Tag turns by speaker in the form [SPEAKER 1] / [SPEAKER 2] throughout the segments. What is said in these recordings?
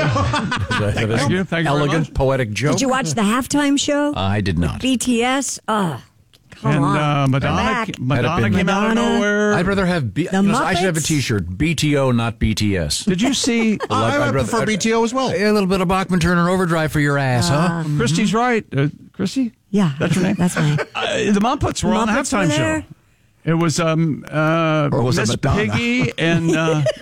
[SPEAKER 1] Thank you very
[SPEAKER 2] Elegant,
[SPEAKER 1] much.
[SPEAKER 2] poetic joke.
[SPEAKER 3] Did you watch the halftime show?
[SPEAKER 2] I did not.
[SPEAKER 3] BTS? Come on.
[SPEAKER 1] Madonna came out of
[SPEAKER 3] Madonna.
[SPEAKER 1] nowhere.
[SPEAKER 2] I'd rather have I should have a
[SPEAKER 3] Muppets?
[SPEAKER 2] T-shirt. BTO, not BTS.
[SPEAKER 1] Did you see?
[SPEAKER 4] I prefer BTO as well.
[SPEAKER 2] A little bit of Bachman Turner Overdrive for your ass, huh?
[SPEAKER 1] Christy's right. Christy?
[SPEAKER 3] Yeah.
[SPEAKER 1] That's her name?
[SPEAKER 3] That's mine.
[SPEAKER 1] The Muppets were on the
[SPEAKER 3] Muppets were
[SPEAKER 1] halftime
[SPEAKER 3] there?
[SPEAKER 1] show. It was
[SPEAKER 2] was it
[SPEAKER 1] Miss
[SPEAKER 2] Madonna?
[SPEAKER 1] Piggy and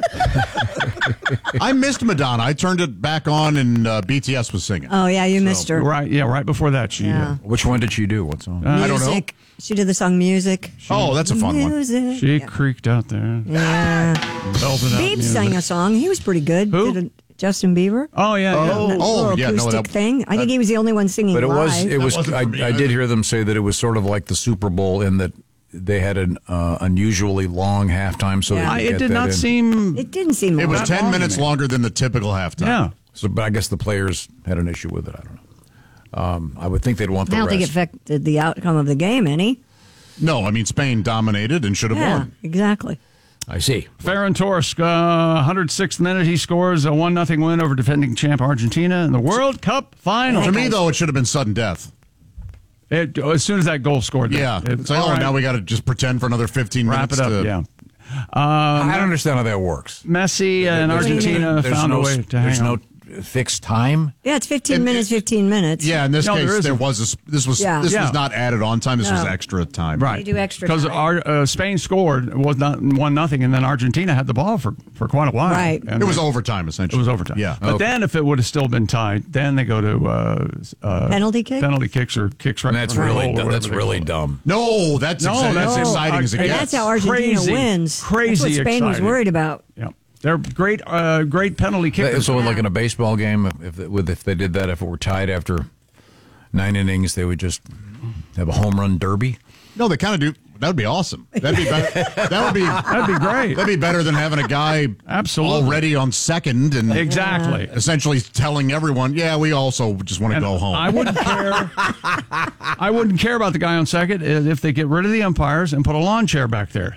[SPEAKER 4] I missed Madonna. I turned it back on and BTS was singing.
[SPEAKER 3] Oh, yeah, you missed her.
[SPEAKER 1] right before that she
[SPEAKER 2] Which one did she do? What song?
[SPEAKER 4] I don't know.
[SPEAKER 3] Music. She did the song Music.
[SPEAKER 4] Oh, that's a fun one.
[SPEAKER 3] Music.
[SPEAKER 1] she creaked out there.
[SPEAKER 3] Yeah.
[SPEAKER 1] Belted out
[SPEAKER 3] Beeb
[SPEAKER 1] music.
[SPEAKER 3] sang a song. He was pretty good.
[SPEAKER 1] Who?
[SPEAKER 3] Justin Bieber.
[SPEAKER 1] Oh yeah.
[SPEAKER 3] That little
[SPEAKER 4] yeah, no,
[SPEAKER 3] acoustic
[SPEAKER 4] that-
[SPEAKER 3] thing. I think he was the only one singing
[SPEAKER 2] But it was.
[SPEAKER 3] live.
[SPEAKER 2] It was.
[SPEAKER 4] wasn't for me
[SPEAKER 2] I did hear them say that it was sort of like the Super Bowl in that they had an unusually long halftime. So
[SPEAKER 3] Yeah.
[SPEAKER 2] they could
[SPEAKER 1] It
[SPEAKER 2] get
[SPEAKER 1] did
[SPEAKER 2] that
[SPEAKER 1] not
[SPEAKER 2] in.
[SPEAKER 1] seem.
[SPEAKER 3] It didn't seem
[SPEAKER 4] It was
[SPEAKER 3] long.
[SPEAKER 4] 10 minutes longer than the typical halftime.
[SPEAKER 1] Yeah.
[SPEAKER 2] So, but I guess the players had an issue with it. I don't know. I would think they'd want the
[SPEAKER 3] I don't think it
[SPEAKER 2] rest.
[SPEAKER 3] affected the outcome of the game any.
[SPEAKER 4] No, I mean, Spain dominated and should have
[SPEAKER 3] Yeah,
[SPEAKER 4] won.
[SPEAKER 3] exactly.
[SPEAKER 2] I see.
[SPEAKER 1] Ferran Torres, 106th minute, he scores a 1-0 win over defending champ Argentina in the World Cup final.
[SPEAKER 4] To me, though, it should have been sudden death.
[SPEAKER 1] As soon as that goal scored,
[SPEAKER 4] Yeah. It's like,
[SPEAKER 1] all right,
[SPEAKER 4] now we got to just pretend for another 15
[SPEAKER 1] wrap
[SPEAKER 4] minutes.
[SPEAKER 1] it up.
[SPEAKER 4] to,
[SPEAKER 1] Yeah.
[SPEAKER 2] I don't understand how that works.
[SPEAKER 1] Messi and
[SPEAKER 2] There's-
[SPEAKER 1] Argentina
[SPEAKER 2] there's
[SPEAKER 1] found
[SPEAKER 2] no,
[SPEAKER 1] a way to hang
[SPEAKER 2] There's no
[SPEAKER 1] on.
[SPEAKER 2] fixed time.
[SPEAKER 3] Yeah, it's 15
[SPEAKER 4] It-
[SPEAKER 3] minutes, 15 minutes.
[SPEAKER 4] Yeah, in this
[SPEAKER 1] No, there
[SPEAKER 4] case,
[SPEAKER 1] isn't.
[SPEAKER 4] this was
[SPEAKER 3] Yeah.
[SPEAKER 4] this
[SPEAKER 1] Yeah.
[SPEAKER 4] was not added on time. This was
[SPEAKER 3] No.
[SPEAKER 4] extra time.
[SPEAKER 1] Right.
[SPEAKER 3] They do extra
[SPEAKER 1] Because
[SPEAKER 3] time.
[SPEAKER 1] Spain scored, it was not 1-0, and then Argentina had the ball for quite a while.
[SPEAKER 3] Right.
[SPEAKER 1] And
[SPEAKER 4] It was overtime, essentially.
[SPEAKER 1] It was overtime.
[SPEAKER 4] Yeah.
[SPEAKER 1] But
[SPEAKER 2] Okay.
[SPEAKER 1] then if it would have still been tied, then they go to
[SPEAKER 3] Penalty kick?
[SPEAKER 1] penalty kicks or kicks right
[SPEAKER 2] And that's
[SPEAKER 1] in front of
[SPEAKER 2] really
[SPEAKER 1] the goal or
[SPEAKER 2] that's
[SPEAKER 1] whatever they
[SPEAKER 2] really
[SPEAKER 1] call it.
[SPEAKER 2] dumb.
[SPEAKER 4] No, that's
[SPEAKER 1] No,
[SPEAKER 4] exciting as it
[SPEAKER 3] And
[SPEAKER 4] gets.
[SPEAKER 3] that's how Argentina
[SPEAKER 1] Crazy,
[SPEAKER 3] wins.
[SPEAKER 1] crazy
[SPEAKER 3] That's what Spain was
[SPEAKER 1] exciting.
[SPEAKER 3] worried about.
[SPEAKER 1] Yeah. They're great penalty kickers.
[SPEAKER 2] So, like in a baseball game, if they did that, if it were tied after 9 innings, they would just have a home run derby.
[SPEAKER 4] No, they kind of do. That would be awesome. That'd be better. That'd be
[SPEAKER 1] great.
[SPEAKER 4] That'd be better than having a guy
[SPEAKER 1] Absolutely.
[SPEAKER 4] already on second and
[SPEAKER 1] Exactly.
[SPEAKER 4] essentially telling everyone, "Yeah, we also just want to
[SPEAKER 1] And
[SPEAKER 4] go home."
[SPEAKER 1] I wouldn't care. I wouldn't care about the guy on second if they get rid of the umpires and put a lawn chair back there.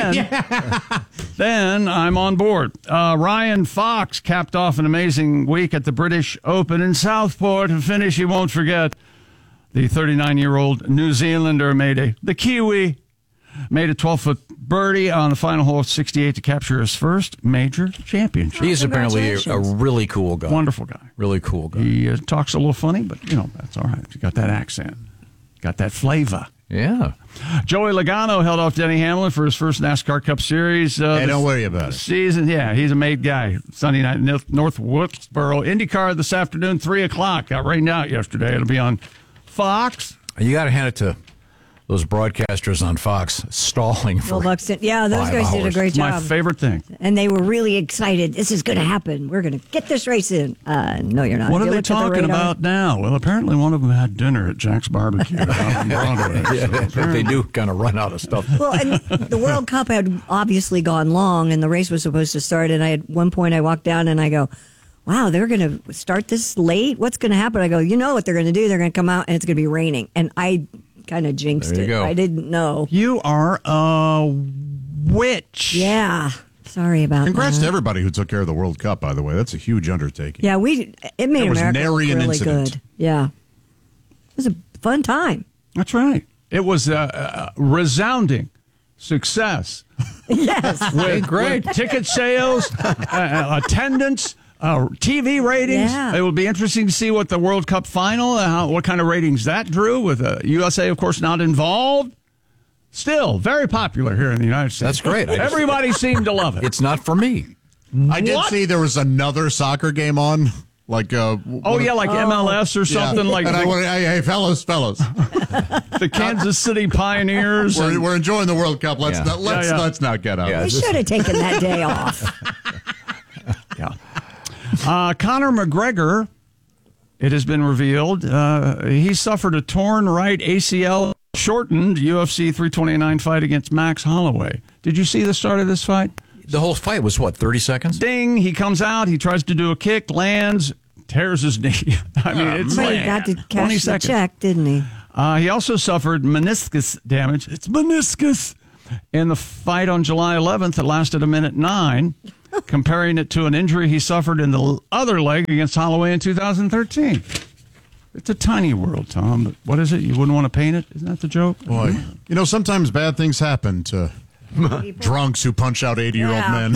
[SPEAKER 1] Then I'm on board. Ryan Fox capped off an amazing week at the British Open in Southport. A finish he won't forget. The 39-year-old New Zealander the Kiwi made a 12-foot birdie on the final hole of 68 to capture his first major championship.
[SPEAKER 2] He's apparently a
[SPEAKER 3] Congratulations.
[SPEAKER 2] really cool guy.
[SPEAKER 1] Wonderful guy.
[SPEAKER 2] Really cool guy.
[SPEAKER 1] He talks a little funny, but, that's all right. He's got that accent. Got that flavor.
[SPEAKER 2] Yeah.
[SPEAKER 1] Joey Logano held off Denny Hamlin for his first NASCAR Cup Series.
[SPEAKER 4] Hey, don't worry about it.
[SPEAKER 1] Season, yeah, he's a made guy. Sunday night, North Wilkesboro. IndyCar this afternoon, 3 o'clock. Got rained out yesterday. It'll be on Fox.
[SPEAKER 2] You got to hand it to those broadcasters on Fox stalling
[SPEAKER 3] Bill
[SPEAKER 2] for
[SPEAKER 3] Buxton. Yeah, those
[SPEAKER 2] 5
[SPEAKER 3] guys did a
[SPEAKER 2] hours.
[SPEAKER 3] great
[SPEAKER 1] It's my
[SPEAKER 3] job.
[SPEAKER 1] favorite thing.
[SPEAKER 3] And they were really excited. This is going to happen. We're going to get this race in. No, you're not.
[SPEAKER 1] What
[SPEAKER 3] If
[SPEAKER 1] are
[SPEAKER 3] you
[SPEAKER 1] they
[SPEAKER 3] look at the
[SPEAKER 1] talking
[SPEAKER 3] radar-
[SPEAKER 1] about now? Well, apparently one of them had dinner at Jack's Barbecue out on Broadway. So
[SPEAKER 2] They do kind of run out of stuff.
[SPEAKER 3] Well, and the World Cup had obviously gone long, and the race was supposed to start. And at one point, I walked down and I go, wow, they're going to start this late? What's going to happen? I go, you know what they're going to do? They're going to come out and it's going to be raining. And I kind of jinxed
[SPEAKER 2] There you
[SPEAKER 3] it.
[SPEAKER 2] go.
[SPEAKER 3] I didn't know.
[SPEAKER 1] You are a witch.
[SPEAKER 3] Yeah. Sorry about
[SPEAKER 4] Congrats
[SPEAKER 3] that.
[SPEAKER 4] to everybody who took care of the World Cup. By the way, that's a huge undertaking.
[SPEAKER 3] Yeah, it made
[SPEAKER 4] It was
[SPEAKER 3] America
[SPEAKER 4] nary
[SPEAKER 3] look
[SPEAKER 4] an
[SPEAKER 3] really
[SPEAKER 4] incident.
[SPEAKER 3] good. Yeah. It was a fun time.
[SPEAKER 1] That's right. It was a resounding success.
[SPEAKER 3] Yes.
[SPEAKER 1] With ticket sales, attendance, TV ratings.
[SPEAKER 3] Yeah.
[SPEAKER 1] It will be interesting to see what the World Cup final, what kind of ratings that drew, with USA, of course, not involved. Still very popular here in the United States.
[SPEAKER 2] That's great.
[SPEAKER 1] Everybody seemed to love it.
[SPEAKER 2] It's not for me.
[SPEAKER 4] I did see there was another soccer game on. Like
[SPEAKER 1] like MLS or something like
[SPEAKER 4] and hey, fellas,
[SPEAKER 1] the Kansas City Pioneers.
[SPEAKER 4] we're enjoying the World Cup. Let's
[SPEAKER 2] Yeah.
[SPEAKER 4] let's not get out.
[SPEAKER 2] Yeah.
[SPEAKER 3] We should have taken that day off.
[SPEAKER 1] Yeah. Conor McGregor, it has been revealed, he suffered a torn right ACL, shortened UFC 329 fight against Max Holloway. Did you see the start of this fight?
[SPEAKER 2] The whole fight was, 30 seconds?
[SPEAKER 1] Ding, he comes out, he tries to do a kick, lands, tears his knee. I mean, it's
[SPEAKER 3] But
[SPEAKER 1] like
[SPEAKER 3] he got to
[SPEAKER 1] 20
[SPEAKER 3] cash the
[SPEAKER 1] seconds.
[SPEAKER 3] check, didn't he?
[SPEAKER 1] He also suffered meniscus damage. It's meniscus. In the fight on July 11th, it lasted 1:09. comparing it to an injury he suffered in the other leg against Holloway in 2013. It's a tiny world, Tom, but what is it? You wouldn't want to paint it? Isn't that the joke?
[SPEAKER 4] Boy, sometimes bad things happen to drunks who punch out 80-year-old men.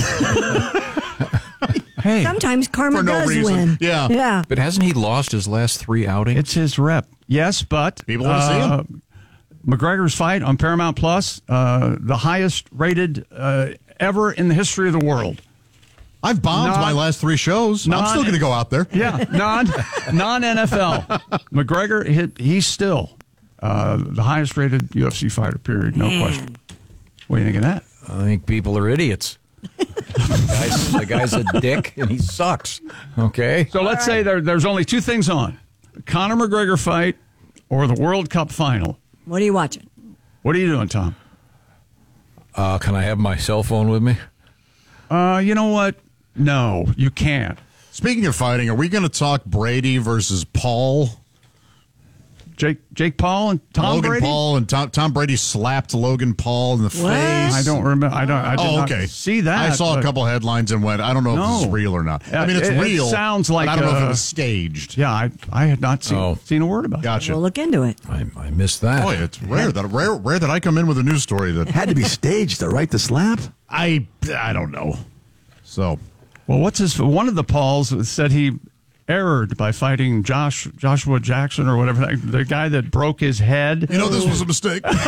[SPEAKER 1] Hey,
[SPEAKER 3] Sometimes karma
[SPEAKER 4] For no
[SPEAKER 3] does
[SPEAKER 4] reason.
[SPEAKER 3] win.
[SPEAKER 4] Yeah.
[SPEAKER 3] Yeah.
[SPEAKER 2] But hasn't he lost his last 3 outings?
[SPEAKER 1] it's his rep. Yes, but
[SPEAKER 4] People want to see him.
[SPEAKER 1] McGregor's fight on Paramount Plus, the highest rated ever in the history of the world.
[SPEAKER 4] I've bombed my last 3 shows. I'm still going to go out there.
[SPEAKER 1] Yeah, non-NFL. McGregor, he's still the highest rated UFC fighter, period. No question. What do you think of that?
[SPEAKER 2] I think people are idiots. The guy's a dick, and he sucks. Okay?
[SPEAKER 1] So let's say there's only 2 things on. The Conor McGregor fight or the World Cup final.
[SPEAKER 3] What are you watching?
[SPEAKER 1] What are you doing, Tom?
[SPEAKER 2] Can I have my cell phone with me?
[SPEAKER 1] You know what? No, you can't.
[SPEAKER 4] Speaking of fighting, are we going to talk Brady versus Paul?
[SPEAKER 1] Jake Paul and Tom
[SPEAKER 4] Logan
[SPEAKER 1] Brady?
[SPEAKER 4] Paul and Tom Brady slapped Logan Paul in the face.
[SPEAKER 1] I don't remember. I did not see that.
[SPEAKER 4] I saw a
[SPEAKER 1] but-
[SPEAKER 4] couple headlines and went, I don't know if this is real or not. I mean, it's
[SPEAKER 1] It
[SPEAKER 4] real.
[SPEAKER 1] sounds like,
[SPEAKER 4] but I don't know if it was staged.
[SPEAKER 1] Yeah, I had not seen a word about it.
[SPEAKER 4] Gotcha.
[SPEAKER 3] We'll look into it.
[SPEAKER 2] I missed that.
[SPEAKER 4] Boy, it's rare that I come in with a news story that
[SPEAKER 5] Had to be staged, though, right? The slap?
[SPEAKER 4] I don't know. So
[SPEAKER 1] Well, one of the Pauls said he erred by fighting Joshua Jackson or whatever, the guy that broke his head.
[SPEAKER 4] this was a mistake.
[SPEAKER 1] In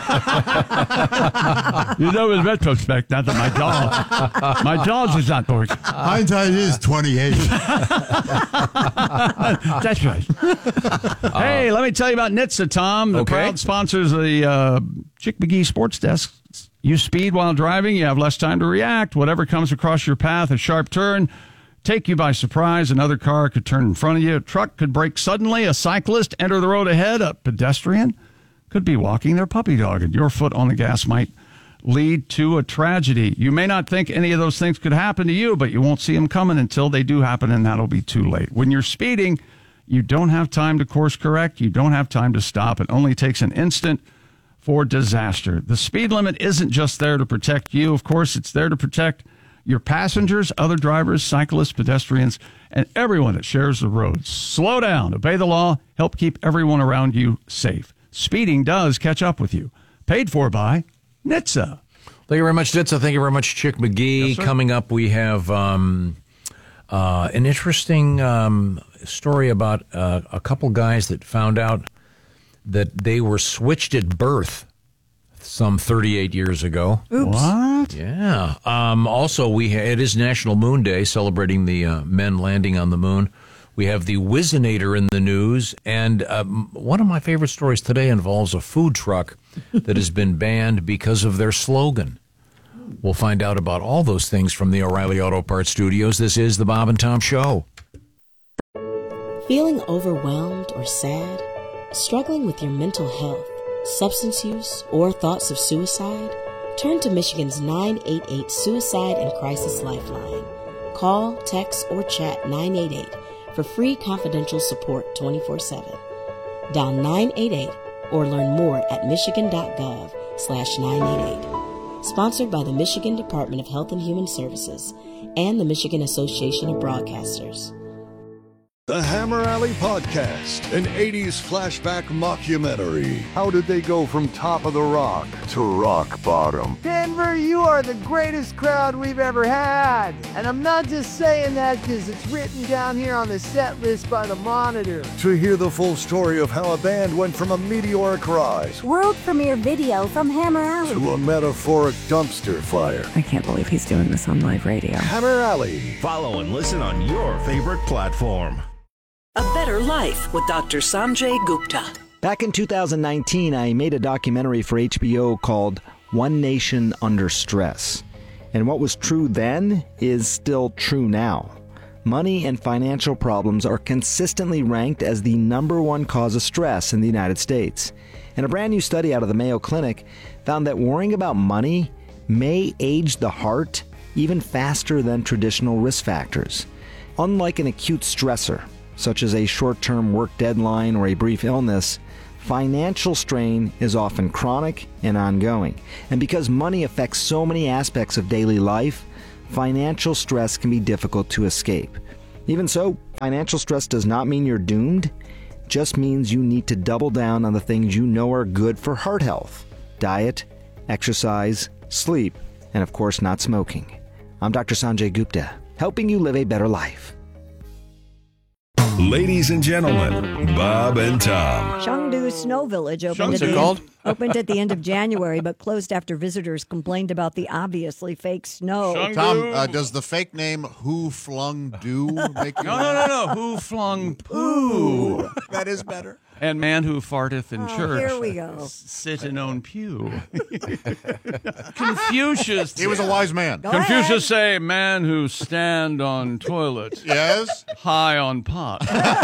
[SPEAKER 1] retrospect, not that my jaws is not working.
[SPEAKER 4] Hindsight is 28.
[SPEAKER 1] That's right. Hey, let me tell you about NHTSA, Tom. The proud sponsors of the Chick McGee Sports Desk. Use speed while driving. You have less time to react. Whatever comes across your path, a sharp turn, take you by surprise. Another car could turn in front of you. A truck could brake suddenly. A cyclist enter the road ahead. A pedestrian could be walking their puppy dog, and your foot on the gas might lead to a tragedy. You may not think any of those things could happen to you, but you won't see them coming until they do happen, and that'll be too late. When you're speeding, you don't have time to course correct. You don't have time to stop. It only takes an instant for disaster. The speed limit isn't just there to protect you. Of course, it's there to protect your passengers, other drivers, cyclists, pedestrians, and everyone that shares the roads. Slow down, obey the law, help keep everyone around you safe. Speeding does catch up with you. Paid for by NHTSA.
[SPEAKER 2] Thank you very much, Ditsa. Thank you very much, Chick McGee.
[SPEAKER 1] Yes, sir.
[SPEAKER 2] Coming up, we have an interesting story about a couple guys that found out that they were switched at birth some 38 years ago.
[SPEAKER 3] Oops.
[SPEAKER 1] What?
[SPEAKER 2] Yeah. Also, it is National Moon Day, celebrating the men landing on the moon. We have the Whizzinator in the news, and one of my favorite stories today involves a food truck that has been banned because of their slogan. We'll find out about all those things from the O'Reilly Auto Parts Studios. This is the Bob and Tom Show.
[SPEAKER 6] Feeling overwhelmed or sad? Struggling with your mental health, substance use, or thoughts of suicide? Turn to Michigan's 988 Suicide and Crisis Lifeline. Call, text, or chat 988 for free confidential support 24/7. Dial 988 or learn more at michigan.gov/988. Sponsored by the Michigan Department of Health and Human Services and the Michigan Association of Broadcasters.
[SPEAKER 7] The Hammer Alley Podcast, an 80s flashback mockumentary. How did they go from top of the rock to rock bottom?
[SPEAKER 8] Denver, you are the greatest crowd we've ever had. And I'm not just saying that because it's written down here on the set list by the Monitor.
[SPEAKER 7] To hear the full story of how a band went from a meteoric rise
[SPEAKER 9] World premiere video from Hammer Alley.
[SPEAKER 7] to a metaphoric dumpster fire.
[SPEAKER 10] I can't believe he's doing this on live radio.
[SPEAKER 7] Hammer Alley.
[SPEAKER 11] Follow and listen on your favorite platform.
[SPEAKER 12] A Better Life with Dr. Sanjay Gupta.
[SPEAKER 13] Back in 2019, I made a documentary for HBO called One Nation Under Stress. And what was true then is still true now. Money and financial problems are consistently ranked as the #1 cause of stress in the United States. And a brand new study out of the Mayo Clinic found that worrying about money may age the heart even faster than traditional risk factors. Unlike an acute stressor, such as a short-term work deadline or a brief illness, financial strain is often chronic and ongoing. And because money affects so many aspects of daily life, financial stress can be difficult to escape. Even so, financial stress does not mean you're doomed. It just means you need to double down on the things you know are good for heart health: diet, exercise, sleep, and of course, not smoking. I'm Dr. Sanjay Gupta, helping you live a better life.
[SPEAKER 11] Ladies and gentlemen, Bob and Tom.
[SPEAKER 3] Chengdu Snow Village opened at the end of January, but closed after visitors complained about the obviously fake snow.
[SPEAKER 4] Tom, does the fake name Who Flung Do make you
[SPEAKER 1] No. Who flung poo?
[SPEAKER 4] That is better.
[SPEAKER 1] And man who farteth in church.
[SPEAKER 3] Here we go.
[SPEAKER 1] Sit in own pew. Confucius.
[SPEAKER 4] He was a wise man.
[SPEAKER 1] Confucius say, man who stand on toilet.
[SPEAKER 4] Yes.
[SPEAKER 1] High on pot.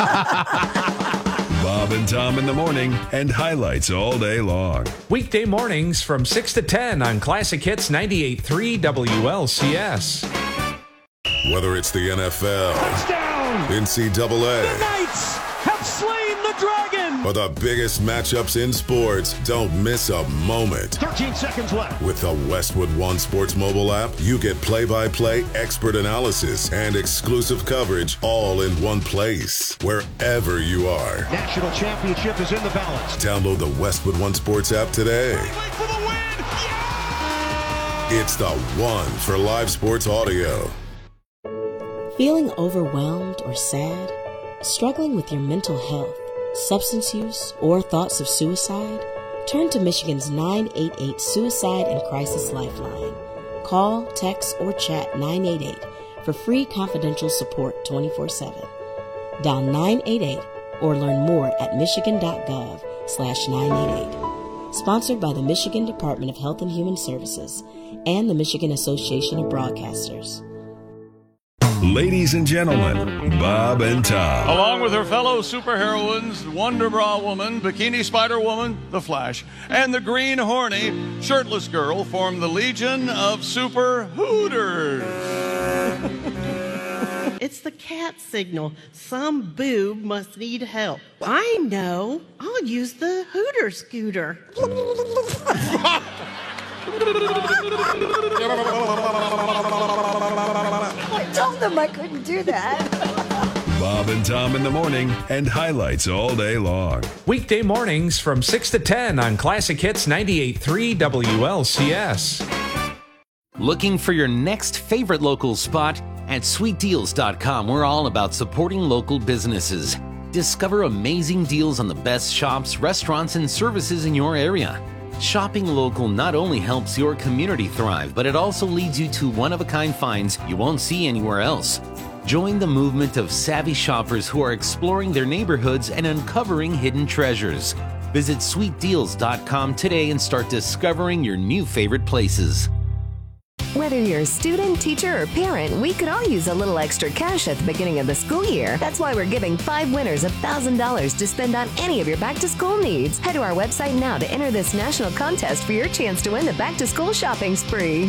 [SPEAKER 11] Bob and Tom in the morning and highlights all day long.
[SPEAKER 14] Weekday mornings from 6 to 10 on Classic Hits 98.3 WLCS.
[SPEAKER 15] Whether it's the NFL,
[SPEAKER 16] touchdown,
[SPEAKER 15] NCAA,
[SPEAKER 16] the Knights have slain the dragon,
[SPEAKER 15] or the biggest matchups in sports, don't miss a moment.
[SPEAKER 16] 13 seconds left.
[SPEAKER 15] With the Westwood One Sports mobile app, you get play-by-play expert analysis and exclusive coverage all in one place, wherever you are.
[SPEAKER 16] National championship is in the balance.
[SPEAKER 15] Download the Westwood One Sports app today.
[SPEAKER 16] For the win! Yeah!
[SPEAKER 15] It's the one for live sports audio.
[SPEAKER 6] Feeling overwhelmed or sad? Struggling with your mental health, substance use, or thoughts of suicide? Turn to Michigan's 988 Suicide and Crisis Lifeline. Call, text, or chat 988 for free confidential support 24/7. Dial 988 or learn more at michigan.gov/988. Sponsored by the Michigan Department of Health and Human Services and the Michigan Association of Broadcasters.
[SPEAKER 11] Ladies and gentlemen, Bob and Tom.
[SPEAKER 1] Along with her fellow superheroines, Wonder Bra Woman, Bikini Spider Woman, The Flash, and the Green Horny Shirtless Girl form the Legion of Super Hooters.
[SPEAKER 17] It's the cat signal. Some boob must need help. I know. I'll use the Hooter scooter.
[SPEAKER 3] I told them I couldn't do that.
[SPEAKER 11] Bob and Tom in the morning and highlights all day long.
[SPEAKER 14] Weekday mornings from 6 to 10 on Classic Hits 98.3 WLCS.
[SPEAKER 18] Looking for your next favorite local spot? At sweetdeals.com, we're all about supporting local businesses. Discover amazing deals on the best shops, restaurants, and services in your area. Shopping local not only helps your community thrive, but it also leads you to one-of-a-kind finds you won't see anywhere else. Join the movement of savvy shoppers who are exploring their neighborhoods and uncovering hidden treasures. Visit sweetdeals.com today and start discovering your new favorite places.
[SPEAKER 10] Whether you're a student, teacher, or parent, we could all use a little extra cash at the beginning of the school year. That's why we're giving 5 winners $1,000 to spend on any of your back-to-school needs. Head to our website now to enter this national contest for your chance to win the back-to-school shopping spree.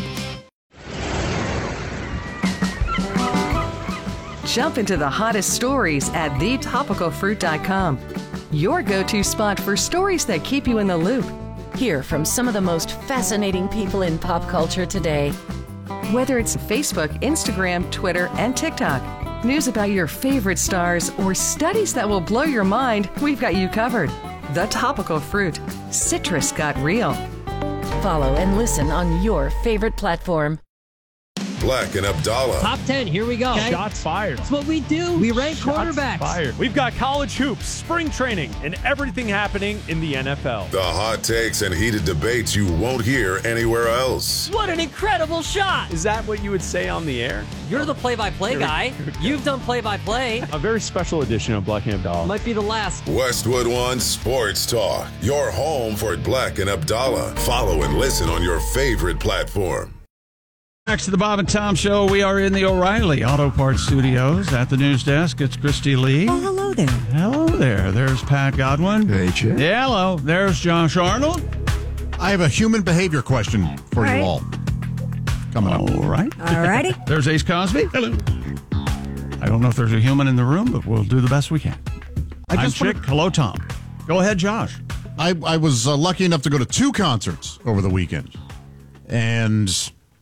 [SPEAKER 19] Jump into the hottest stories at thetopicalfruit.com. Your go-to spot for stories that keep you in the loop.
[SPEAKER 20] Hear from some of the most fascinating people in pop culture today.
[SPEAKER 19] Whether it's Facebook, Instagram, Twitter, and TikTok, news about your favorite stars, or studies that will blow your mind, we've got you covered. The Topical Fruit. Citrus got real.
[SPEAKER 20] Follow and listen on your favorite platform.
[SPEAKER 15] Black and Abdallah.
[SPEAKER 21] Top 10, here we go.
[SPEAKER 22] Okay. Shots fired.
[SPEAKER 21] That's what we do. We rank quarterbacks.
[SPEAKER 22] Fired. We've got college hoops, spring training, and everything happening in the NFL.
[SPEAKER 15] The hot takes and heated debates you won't hear anywhere else.
[SPEAKER 21] What an incredible shot.
[SPEAKER 22] Is that what you would say on the air?
[SPEAKER 21] You're the play-by-play guy. You've done play-by-play.
[SPEAKER 22] A very special edition of Black and Abdallah.
[SPEAKER 21] Might be the last.
[SPEAKER 15] Westwood One Sports Talk. Your home for Black and Abdallah. Follow and listen on your favorite platform.
[SPEAKER 1] Next to the Bob and Tom Show, we are in the O'Reilly Auto Parts Studios. At the news desk, it's Christy Lee.
[SPEAKER 3] Oh, hello there.
[SPEAKER 1] Hello there. There's Pat Godwin.
[SPEAKER 5] Hey, Chip.
[SPEAKER 1] Yeah, hello. There's Josh Arnold.
[SPEAKER 4] I have a human behavior question for you all. Coming up.
[SPEAKER 1] All right.
[SPEAKER 3] All righty.
[SPEAKER 1] There's Ace Cosby. Hello. I don't know if there's a human in the room, but we'll do the best we can. I'm Chick. Hello, Tom. Go ahead, Josh.
[SPEAKER 4] I was lucky enough to go to 2 concerts over the weekend. And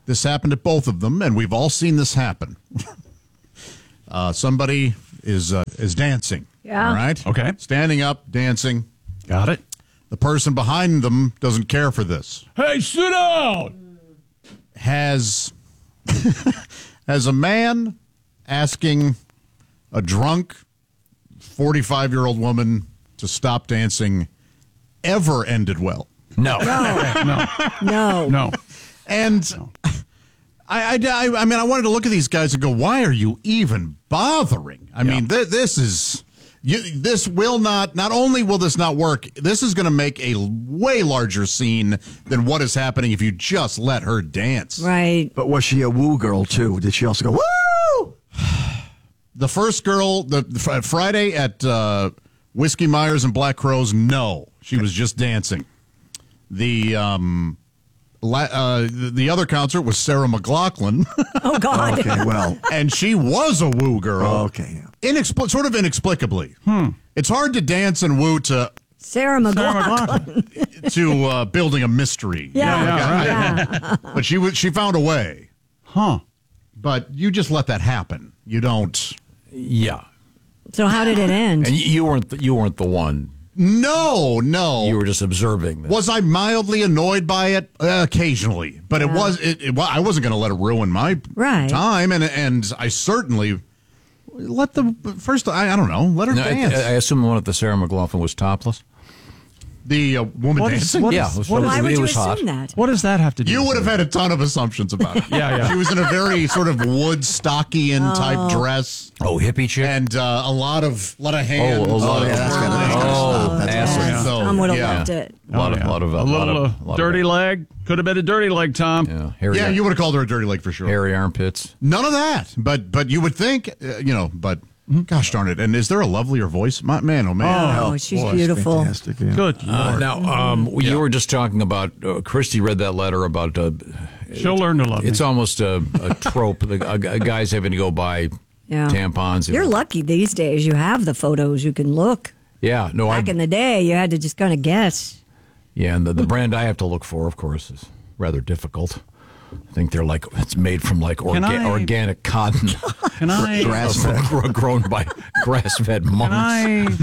[SPEAKER 4] This happened to both of them, and we've all seen this happen. Somebody is dancing.
[SPEAKER 3] Yeah.
[SPEAKER 4] All right?
[SPEAKER 1] Okay.
[SPEAKER 4] Standing up, dancing.
[SPEAKER 1] Got it.
[SPEAKER 4] The person behind them doesn't care for this.
[SPEAKER 1] Hey, sit down!
[SPEAKER 4] Has a man asking a drunk 45-year-old woman to stop dancing ever ended well?
[SPEAKER 5] No.
[SPEAKER 3] No.
[SPEAKER 4] And I mean, I wanted to look at these guys and go, why are you even bothering? I mean, this is... this will not only will this not work, this is going to make a way larger scene than what is happening if you just let her dance.
[SPEAKER 3] Right.
[SPEAKER 5] But was she a woo girl, too? Did she also go, woo?
[SPEAKER 4] The first girl, the Friday at Whiskey Myers and Black Crowes, no. She was just dancing. The other concert was Sarah McLachlan.
[SPEAKER 3] Oh, God.
[SPEAKER 5] Okay, well.
[SPEAKER 4] And she was a woo girl.
[SPEAKER 5] Okay.
[SPEAKER 4] Sort of inexplicably. It's hard to dance and woo to
[SPEAKER 3] Sarah McLachlan.
[SPEAKER 4] to Building a Mystery.
[SPEAKER 3] Yeah.
[SPEAKER 4] But she found a way.
[SPEAKER 1] Huh.
[SPEAKER 4] But you just let that happen. You don't.
[SPEAKER 5] Yeah.
[SPEAKER 3] So how did it end?
[SPEAKER 5] And you weren't the one.
[SPEAKER 4] No.
[SPEAKER 5] You were just observing this.
[SPEAKER 4] Was I mildly annoyed by it? Occasionally. But I wasn't going to let it ruin my time. And I certainly let the first, I don't know, let her dance.
[SPEAKER 5] I assume the one at the Sarah McLachlan was topless.
[SPEAKER 4] The woman dancing?
[SPEAKER 3] Why would you
[SPEAKER 5] hot.
[SPEAKER 3] assume that?
[SPEAKER 1] What does that have to do
[SPEAKER 4] You
[SPEAKER 1] with
[SPEAKER 4] would have
[SPEAKER 1] it?
[SPEAKER 4] had a ton of assumptions about it.
[SPEAKER 1] Yeah.
[SPEAKER 4] She was in a very sort of Woodstockian type dress.
[SPEAKER 5] Oh, hippie chick?
[SPEAKER 4] And a lot of hands.
[SPEAKER 5] Asses.
[SPEAKER 3] Tom would have loved it.
[SPEAKER 1] A little dirty leg. Could have been a dirty leg, Tom.
[SPEAKER 5] Yeah,
[SPEAKER 4] you would have called her a dirty leg for sure.
[SPEAKER 5] Hairy armpits.
[SPEAKER 4] None of that. But you would think, but gosh darn it. And is there a lovelier voice? Man, oh, man.
[SPEAKER 3] Oh, she's beautiful.
[SPEAKER 5] Fantastic, yeah.
[SPEAKER 1] Good Lord.
[SPEAKER 5] You were just talking about, Christy read that letter about...
[SPEAKER 1] she'll learn to love me.
[SPEAKER 5] It's almost a trope. A guy's having to go buy tampons.
[SPEAKER 3] You're lucky these days. You have the photos. You can look.
[SPEAKER 5] Yeah. No,
[SPEAKER 3] Back in the day, you had to just kind of guess.
[SPEAKER 5] Yeah, and the brand I have to look for, of course, is rather difficult. I think they're like, it's made from like organic cotton.
[SPEAKER 1] Can I
[SPEAKER 5] grown by grass-fed monks.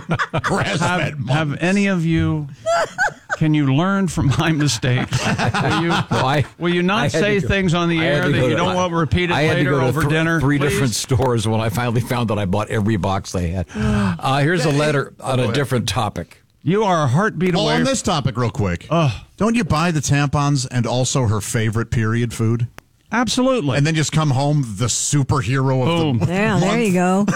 [SPEAKER 1] Have any of you? Can you learn from my mistakes? Will you not say things on the air that you don't want repeated later over dinner?
[SPEAKER 5] Three different stores when I finally found that I bought every box they had. Here's a letter on a different topic.
[SPEAKER 1] You are a heartbeat away.
[SPEAKER 4] On this topic, real quick. Don't you buy the tampons and also her favorite period food?
[SPEAKER 1] Absolutely.
[SPEAKER 4] And then just come home the superhero of the month.
[SPEAKER 3] There you go.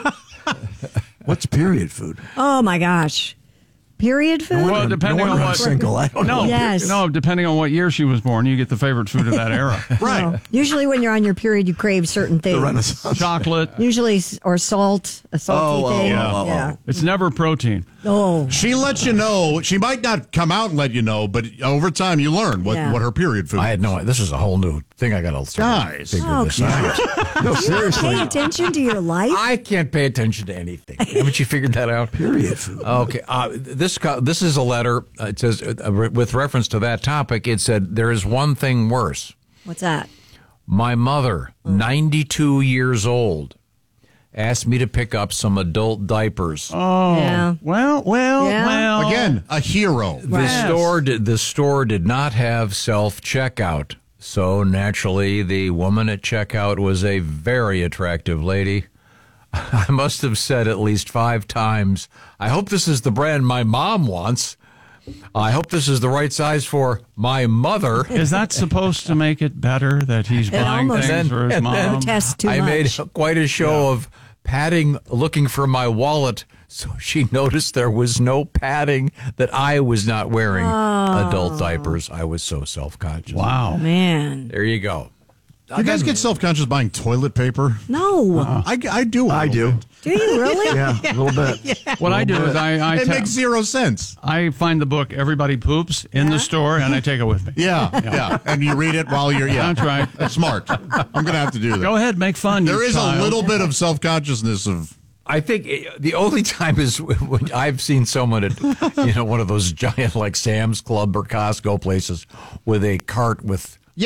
[SPEAKER 5] What's period food?
[SPEAKER 3] Oh, my gosh. Period food?
[SPEAKER 1] Well, depending on what
[SPEAKER 5] single, I don't know.
[SPEAKER 3] Yes.
[SPEAKER 1] No, depending on what year she was born, you get the favorite food of that era.
[SPEAKER 4] Right.
[SPEAKER 3] No. Usually when you're on your period, you crave certain things.
[SPEAKER 5] The Renaissance.
[SPEAKER 1] Chocolate.
[SPEAKER 3] Usually, or salt, a salty thing.
[SPEAKER 1] Yeah. It's never protein.
[SPEAKER 3] Oh.
[SPEAKER 4] She lets you know. She might not come out and let you know, but over time you learn what her period food is.
[SPEAKER 5] I had no. This is a whole new thing. I got to
[SPEAKER 4] guys.
[SPEAKER 5] figure this out. No, seriously.
[SPEAKER 3] Pay attention to your life.
[SPEAKER 5] I can't pay attention to anything. Haven't you figured that out? Period food. Okay. This is a letter. It says with reference to that topic. It said there is one thing worse.
[SPEAKER 3] What's that?
[SPEAKER 5] My mother, 92 years old, asked me to pick up some adult diapers.
[SPEAKER 1] Oh,
[SPEAKER 3] yeah.
[SPEAKER 1] Well.
[SPEAKER 4] Again, a hero.
[SPEAKER 5] The store did not have self-checkout. So naturally, the woman at checkout was a very attractive lady. I must have said at least 5 times, I hope this is the brand my mom wants. I hope this is the right size for my mother.
[SPEAKER 1] Is that supposed to make it better that he's buying things for his mom?
[SPEAKER 5] I made quite a show of padding, looking for my wallet, so she noticed there was no padding, that I was not wearing adult diapers. I was so self-conscious.
[SPEAKER 1] Wow.
[SPEAKER 3] Man.
[SPEAKER 5] There you go.
[SPEAKER 4] You guys get self-conscious buying toilet paper?
[SPEAKER 3] No.
[SPEAKER 4] I do. I do.
[SPEAKER 3] Do you really?
[SPEAKER 5] Yeah, a little bit.
[SPEAKER 1] What I do is
[SPEAKER 4] it makes zero sense.
[SPEAKER 1] I find the book Everybody Poops in the store, and I take it with me.
[SPEAKER 4] Yeah. And you read it while you're,
[SPEAKER 1] That's right.
[SPEAKER 4] That's smart. I'm going to have to do that.
[SPEAKER 1] Go ahead, make fun.
[SPEAKER 4] There is a little bit of self-consciousness of...
[SPEAKER 5] I think the only time is when I've seen someone at, one of those giant like Sam's Club or Costco places with a cart with...
[SPEAKER 4] Yeah.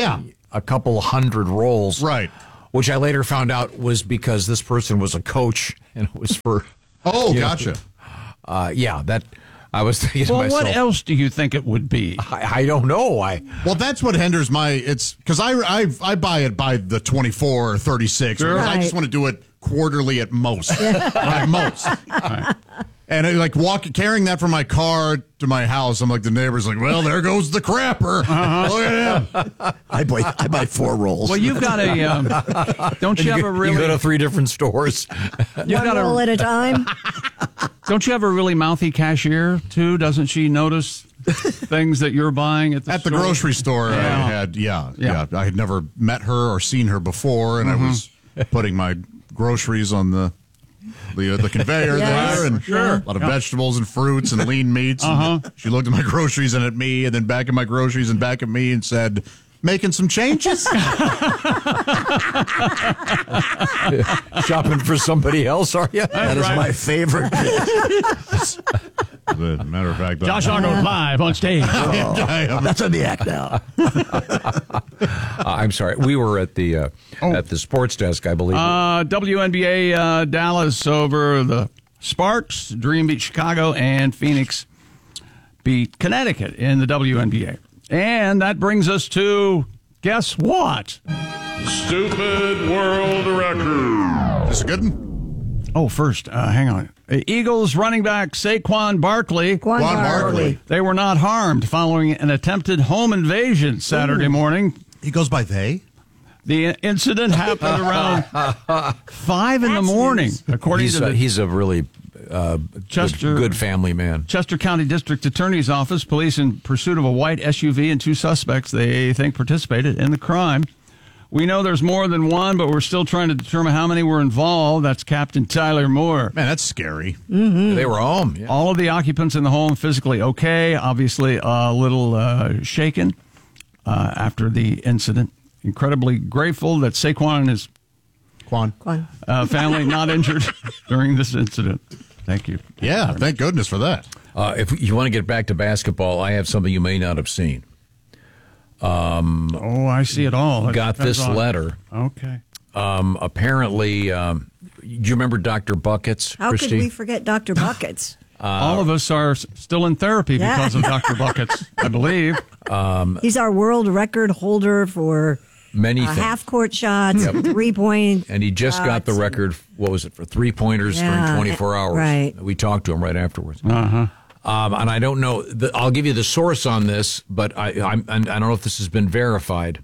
[SPEAKER 5] a couple hundred rolls.
[SPEAKER 4] Right.
[SPEAKER 5] Which I later found out was because this person was a coach and it was for.
[SPEAKER 4] Oh, gotcha.
[SPEAKER 5] That I was thinking to
[SPEAKER 1] Well,
[SPEAKER 5] myself.
[SPEAKER 1] what else do you think it would be?
[SPEAKER 5] I don't know.
[SPEAKER 4] Well, that's what hinders it's because I buy it by the 24 or 36.
[SPEAKER 1] Sure.
[SPEAKER 4] Because I just want to do it quarterly at most. At most.
[SPEAKER 1] Right.
[SPEAKER 4] And carrying that from my car to my house, I'm like, the neighbor's like, well, there goes the crapper. Look at him.
[SPEAKER 2] I buy 4 rolls.
[SPEAKER 1] Well, you've got a. Don't you have a really?
[SPEAKER 5] You go to 3 different stores.
[SPEAKER 3] One roll at a time.
[SPEAKER 1] Don't you have a really mouthy cashier too? Doesn't she notice things that you're buying at the store?
[SPEAKER 4] Grocery store?
[SPEAKER 1] Yeah.
[SPEAKER 4] I had, yeah. I had never met her or seen her before, and I was putting my groceries on the conveyor there, and a lot of vegetables and fruits and lean meats. And she looked at my groceries and at me, and then back at my groceries and back at me, and said, "Making some changes."
[SPEAKER 5] Shopping for somebody else, are you?
[SPEAKER 2] That is my favorite.
[SPEAKER 4] As a matter of fact,
[SPEAKER 1] Josh Arnold live on stage.
[SPEAKER 2] That's on the act now.
[SPEAKER 5] I'm sorry. We were at the sports desk, I believe.
[SPEAKER 1] WNBA Dallas over the Sparks. Dream beat Chicago, and Phoenix beat Connecticut in the WNBA. And that brings us to, guess what?
[SPEAKER 7] Stupid world record.
[SPEAKER 4] Is this a good one?
[SPEAKER 1] Oh, first, hang on. Eagles running back Saquon Barkley.
[SPEAKER 3] Barkley.
[SPEAKER 1] They were not harmed following an attempted home invasion Saturday morning.
[SPEAKER 4] He goes by they?
[SPEAKER 1] The incident happened around 5 in the morning, according to
[SPEAKER 5] he's a really good family man.
[SPEAKER 1] Chester County District Attorney's Office. Police in pursuit of a white SUV and 2 suspects they think participated in the crime. We know there's more than one, but we're still trying to determine how many were involved. That's Captain Tyler Moore.
[SPEAKER 4] Man, that's scary.
[SPEAKER 3] Mm-hmm.
[SPEAKER 5] They were home. Yeah.
[SPEAKER 1] All of the occupants in the home physically okay, obviously a little shaken after the incident. Incredibly grateful that Saquon and his family not injured during this incident. Thank you.
[SPEAKER 4] Yeah, thank goodness for that.
[SPEAKER 5] If you want to get back to basketball, I have something you may not have seen.
[SPEAKER 1] I see it all. It
[SPEAKER 5] got
[SPEAKER 1] depends
[SPEAKER 5] this
[SPEAKER 1] on-
[SPEAKER 5] letter.
[SPEAKER 1] Okay.
[SPEAKER 5] Apparently, do you remember Dr. Buckets,
[SPEAKER 3] How
[SPEAKER 5] Christy?
[SPEAKER 3] could we forget Dr. Buckets?
[SPEAKER 1] All of us are still in therapy because of Dr. Buckets, I believe.
[SPEAKER 3] He's our world record holder for
[SPEAKER 5] many things.
[SPEAKER 3] half-court shots, 3-point.
[SPEAKER 5] And he just got the record, what was it, for 3-pointers during 24 hours.
[SPEAKER 3] Right.
[SPEAKER 5] We talked to him right afterwards.
[SPEAKER 1] Uh-huh.
[SPEAKER 5] And I don't know, I'll give you the source on this, but I don't know if this has been verified.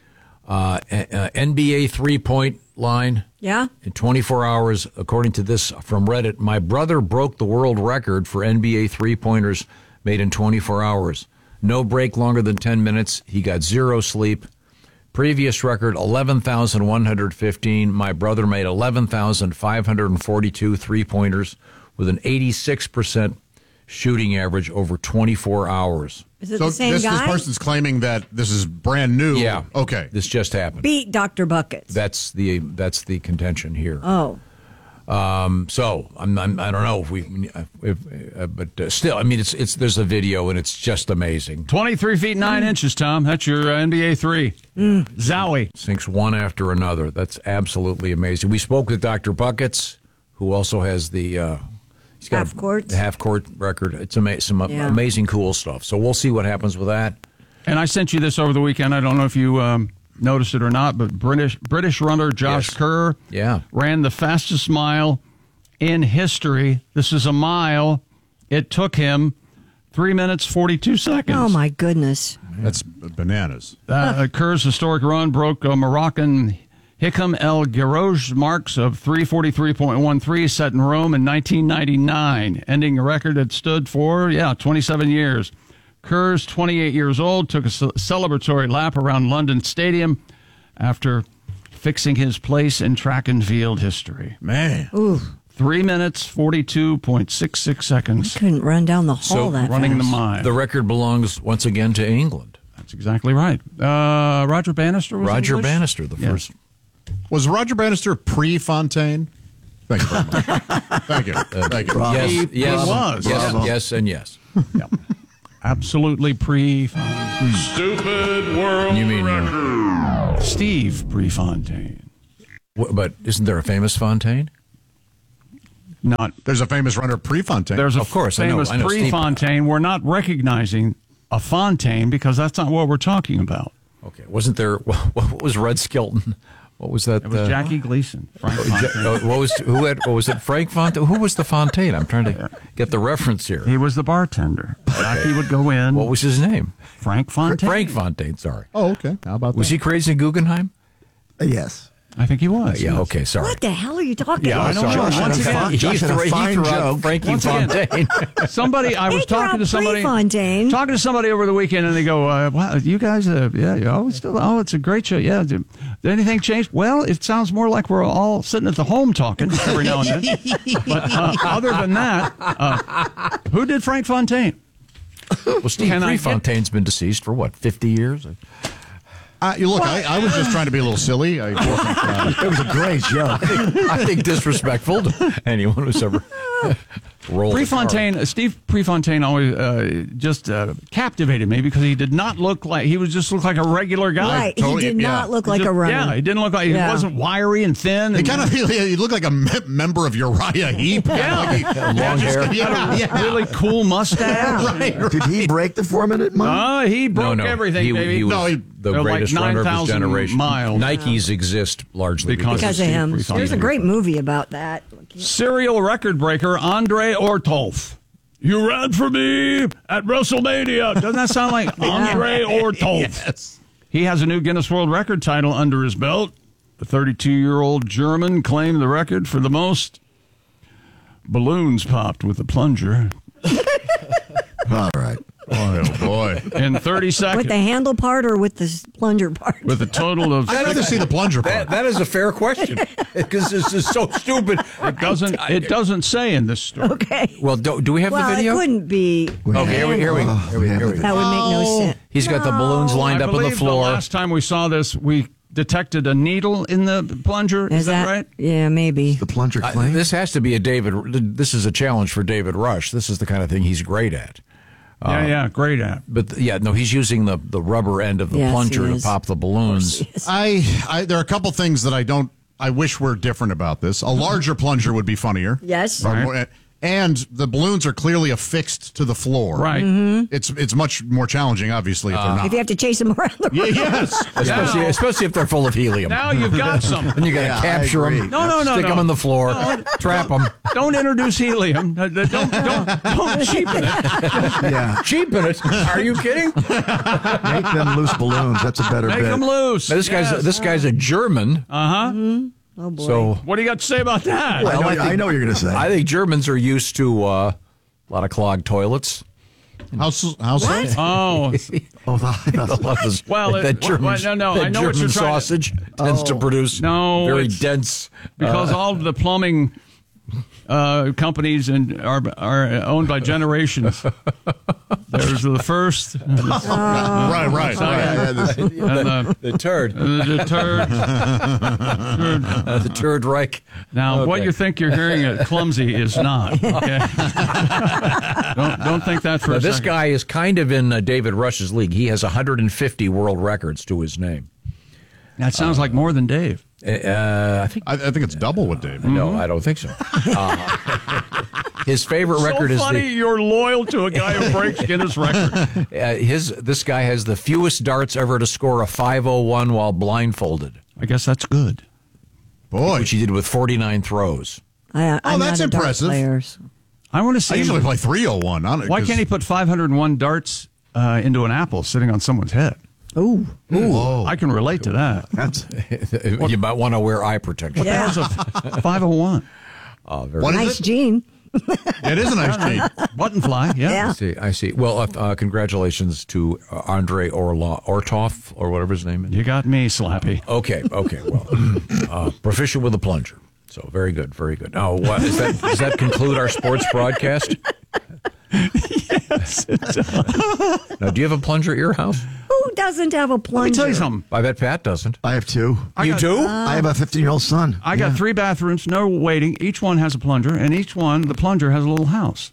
[SPEAKER 5] NBA 3-point line.
[SPEAKER 3] Yeah.
[SPEAKER 5] In 24 hours, according to this from Reddit, my brother broke the world record for NBA 3-pointers made in 24 hours. No break longer than 10 minutes. He got 0 sleep. Previous record, 11,115. My brother made 11,542 3-pointers with an 86% shooting average over 24 hours.
[SPEAKER 3] Is it the same
[SPEAKER 4] this
[SPEAKER 3] guy?
[SPEAKER 4] person's claiming that this is brand new.
[SPEAKER 5] Yeah.
[SPEAKER 4] Okay.
[SPEAKER 5] This just happened.
[SPEAKER 3] Beat Dr. Buckets.
[SPEAKER 5] That's the contention here.
[SPEAKER 3] Oh.
[SPEAKER 5] So I don't know but still, I mean, it's there's a video and it's just amazing.
[SPEAKER 1] 23 feet 9 inches, Tom. That's your NBA 3. Zowie.
[SPEAKER 5] Sinks one after another. That's absolutely amazing. We spoke with Dr. Buckets, who also has the he's got the half-court record. It's some amazing, cool stuff. So we'll see what happens with that.
[SPEAKER 1] And I sent you this over the weekend. I don't know if you noticed it or not, but British runner Josh Kerr ran the fastest mile in history. This is a mile. It took him 3 minutes, 42 seconds.
[SPEAKER 3] Oh, my goodness.
[SPEAKER 4] That's bananas.
[SPEAKER 1] Kerr's historic run broke Moroccan Hikam El Guerrouj marks of 3:43.13 set in Rome in 1999, ending a record that stood for, 27 years. Kerr's 28 years old, took a celebratory lap around London Stadium after fixing his place in track and field history.
[SPEAKER 4] Man.
[SPEAKER 3] Ooh.
[SPEAKER 1] 3 minutes, 42.66 seconds.
[SPEAKER 3] I couldn't run down the hall that
[SPEAKER 1] running
[SPEAKER 3] fast.
[SPEAKER 1] the mile.
[SPEAKER 5] The record belongs once again to England.
[SPEAKER 1] That's exactly right. Roger Bannister was
[SPEAKER 5] Roger
[SPEAKER 1] English?
[SPEAKER 5] Bannister, the first.
[SPEAKER 4] Was Roger Bannister pre-Fontaine? Thank you very much. Thank you. Thank you.
[SPEAKER 5] Yes,
[SPEAKER 1] He was.
[SPEAKER 5] yes, and yes.
[SPEAKER 1] Yep. Absolutely Stupid world
[SPEAKER 5] You mean
[SPEAKER 1] record. Steve Prefontaine.
[SPEAKER 5] But isn't there a famous Fontaine?
[SPEAKER 1] Not.
[SPEAKER 4] There's a famous runner, Prefontaine.
[SPEAKER 1] There's a
[SPEAKER 5] Of course, I know
[SPEAKER 1] famous
[SPEAKER 5] Steve.
[SPEAKER 1] Prefontaine. We're not recognizing a Fontaine because that's not what we're talking about.
[SPEAKER 5] Okay. Wasn't there? What was Red Skelton? What was that?
[SPEAKER 1] It was Jackie Gleason. Frank Fontaine.
[SPEAKER 5] What was it? Frank Fontaine? Who was the Fontaine? I'm trying to get the reference here.
[SPEAKER 1] He was the bartender. Jackie would go in.
[SPEAKER 5] What was his name?
[SPEAKER 1] Frank Fontaine.
[SPEAKER 5] Frank Fontaine. Sorry.
[SPEAKER 4] Oh, okay. How about
[SPEAKER 5] Was
[SPEAKER 4] that?
[SPEAKER 5] he crazy in Guggenheim?
[SPEAKER 2] Yes.
[SPEAKER 1] I think he was.
[SPEAKER 5] Yeah. Okay. Sorry.
[SPEAKER 3] What the hell are you talking
[SPEAKER 5] Yeah,
[SPEAKER 3] about?
[SPEAKER 5] I know.
[SPEAKER 2] Josh had a fine- Josh had a fine
[SPEAKER 5] threw out
[SPEAKER 2] joke.
[SPEAKER 5] Frankie
[SPEAKER 1] Once again,
[SPEAKER 5] Fontaine.
[SPEAKER 1] Somebody, I was
[SPEAKER 3] They threw
[SPEAKER 1] talking
[SPEAKER 3] out
[SPEAKER 1] to somebody.
[SPEAKER 3] Prefontaine.
[SPEAKER 1] Talking to somebody over the weekend, and they go, "Wow, you guys, it's a great show. Yeah, did anything change? Well, it sounds more like we're all sitting at the home talking every now and then. But other than that, who did Frank Fontaine?
[SPEAKER 5] Well, Steve Prefontaine's been deceased for what, 50 years?
[SPEAKER 4] Look, I was just trying to be a little silly. It
[SPEAKER 2] was a great joke.
[SPEAKER 5] I think disrespectful to anyone who's ever rolled.
[SPEAKER 1] Prefontaine, Steve Prefontaine always just captivated me because he did not look like he just looked like a regular guy.
[SPEAKER 3] Right, he did not look like a runner.
[SPEAKER 1] Yeah, he didn't look like he wasn't wiry and thin.
[SPEAKER 4] He
[SPEAKER 1] And,
[SPEAKER 4] kind of he looked like a member of Uriah Heep.
[SPEAKER 1] Yeah.
[SPEAKER 5] Long hair.
[SPEAKER 1] really cool mustache.
[SPEAKER 4] Right.
[SPEAKER 2] Did he break the 4-minute mark?
[SPEAKER 1] He broke
[SPEAKER 5] No.
[SPEAKER 1] everything,
[SPEAKER 5] He
[SPEAKER 1] baby.
[SPEAKER 5] was the
[SPEAKER 1] like
[SPEAKER 5] greatest runner of his
[SPEAKER 1] 9,000
[SPEAKER 5] generation.
[SPEAKER 1] miles.
[SPEAKER 5] Nikes exist largely
[SPEAKER 1] Because
[SPEAKER 3] Because of
[SPEAKER 1] Steve
[SPEAKER 3] him.
[SPEAKER 1] Prefontaine.
[SPEAKER 3] There's a great movie about that.
[SPEAKER 1] Serial record breaker Andre Ortolf. You ran for me at WrestleMania. Doesn't that sound like Andre Ortolf?
[SPEAKER 4] Yes.
[SPEAKER 1] He has a new Guinness World Record title under his belt. The 32-year-old German claimed the record for the most balloons popped with a plunger.
[SPEAKER 2] All right.
[SPEAKER 4] Oh, boy.
[SPEAKER 1] In 30 seconds.
[SPEAKER 3] With the handle part or with the plunger part?
[SPEAKER 1] With a total of...
[SPEAKER 4] I'd rather see the plunger part.
[SPEAKER 5] That is a fair question because this is so stupid.
[SPEAKER 1] It doesn't say in this story.
[SPEAKER 3] Okay.
[SPEAKER 5] Well, do we have
[SPEAKER 3] Well,
[SPEAKER 5] the video?
[SPEAKER 3] it couldn't be.
[SPEAKER 5] Okay, here we go.
[SPEAKER 3] That would make no sense.
[SPEAKER 5] He's got the balloons lined up on the
[SPEAKER 1] believe
[SPEAKER 5] floor.
[SPEAKER 1] The last time we saw this, we detected a needle in the plunger. Is that right?
[SPEAKER 3] Yeah, maybe.
[SPEAKER 2] The plunger clean?
[SPEAKER 5] This has to be this is a challenge for David Rush. This is the kind of thing he's great at.
[SPEAKER 1] Great at.
[SPEAKER 5] But he's using the rubber end of the
[SPEAKER 3] Yes,
[SPEAKER 5] plunger
[SPEAKER 3] he
[SPEAKER 5] to
[SPEAKER 3] is.
[SPEAKER 5] pop the balloons.
[SPEAKER 4] There are a couple things that I wish were different about this. A larger plunger would be funnier.
[SPEAKER 3] Yes.
[SPEAKER 4] And the balloons are clearly affixed to the floor.
[SPEAKER 1] Right.
[SPEAKER 4] It's much more challenging, obviously, if they're not.
[SPEAKER 3] If you have to chase them around the room.
[SPEAKER 4] Yes.
[SPEAKER 5] Especially if they're full of helium.
[SPEAKER 1] Now you've got some.
[SPEAKER 5] And you got to capture them.
[SPEAKER 1] No.
[SPEAKER 5] Stick them on the floor. Trap them.
[SPEAKER 1] Don't introduce helium. Don't cheapen it.
[SPEAKER 2] Yeah.
[SPEAKER 5] Cheapen it. Are you kidding?
[SPEAKER 2] Make them loose balloons. That's a better
[SPEAKER 1] Make
[SPEAKER 2] bit.
[SPEAKER 1] them loose.
[SPEAKER 5] This guy's a German.
[SPEAKER 3] Oh, boy.
[SPEAKER 5] So
[SPEAKER 1] What do you got to say about that?
[SPEAKER 2] Well, I know what you're going to say.
[SPEAKER 5] I think Germans are used to a lot of clogged toilets.
[SPEAKER 4] How so?
[SPEAKER 1] Oh, well,
[SPEAKER 5] that German,
[SPEAKER 1] I know what
[SPEAKER 5] German
[SPEAKER 1] you're trying
[SPEAKER 5] sausage tends to produce very
[SPEAKER 1] it's
[SPEAKER 5] dense.
[SPEAKER 1] because all of the plumbing companies are owned by generations. There's the first,
[SPEAKER 4] Right.
[SPEAKER 5] The turd.
[SPEAKER 1] the turd.
[SPEAKER 5] The Turd Reich.
[SPEAKER 1] Now,
[SPEAKER 5] Okay.
[SPEAKER 1] what you think you're hearing at Clumsy is not. Okay? don't think that for
[SPEAKER 5] Now,
[SPEAKER 1] a
[SPEAKER 5] this
[SPEAKER 1] second.
[SPEAKER 5] guy is kind of in David Rush's league. He has 150 world records to his name.
[SPEAKER 1] That sounds like more than Dave.
[SPEAKER 5] I think
[SPEAKER 4] it's double with Dave.
[SPEAKER 5] No, I don't think so. His favorite record is
[SPEAKER 1] funny you're loyal to a guy who breaks Guinness record.
[SPEAKER 5] This guy has the fewest darts ever to score a 501 while blindfolded.
[SPEAKER 1] I guess that's good.
[SPEAKER 4] Boy.
[SPEAKER 5] Which he did with 49 throws.
[SPEAKER 3] I'm
[SPEAKER 4] that's
[SPEAKER 3] not a dart
[SPEAKER 4] impressive.
[SPEAKER 3] players.
[SPEAKER 1] I want to see.
[SPEAKER 4] I usually
[SPEAKER 1] him.
[SPEAKER 4] play 301 on it.
[SPEAKER 1] Why can't he put 501 darts into an apple sitting on someone's head?
[SPEAKER 3] Ooh.
[SPEAKER 1] I can relate to that.
[SPEAKER 5] You might want to wear eye protection.
[SPEAKER 1] What the hell's a 501?
[SPEAKER 4] What is
[SPEAKER 3] Nice
[SPEAKER 4] it?
[SPEAKER 3] gene.
[SPEAKER 4] It is a nice chain.
[SPEAKER 1] Button fly, yeah.
[SPEAKER 5] I see. Well, congratulations to Andre Ortolf, or whatever his name is.
[SPEAKER 1] You got me, Slappy.
[SPEAKER 5] Okay. Well, proficient with a plunger. So very good. Now, what is that? Does that conclude our sports broadcast?
[SPEAKER 1] Yes, it does.
[SPEAKER 5] Now, do you have a plunger at your house?
[SPEAKER 3] Who doesn't have a plunger?
[SPEAKER 1] Let me tell you something.
[SPEAKER 5] I bet Pat doesn't.
[SPEAKER 2] I have two.
[SPEAKER 5] You do?
[SPEAKER 2] I have a 15-year-old son.
[SPEAKER 1] I got 3 bathrooms, no waiting. Each one has a plunger, and the plunger has a little house.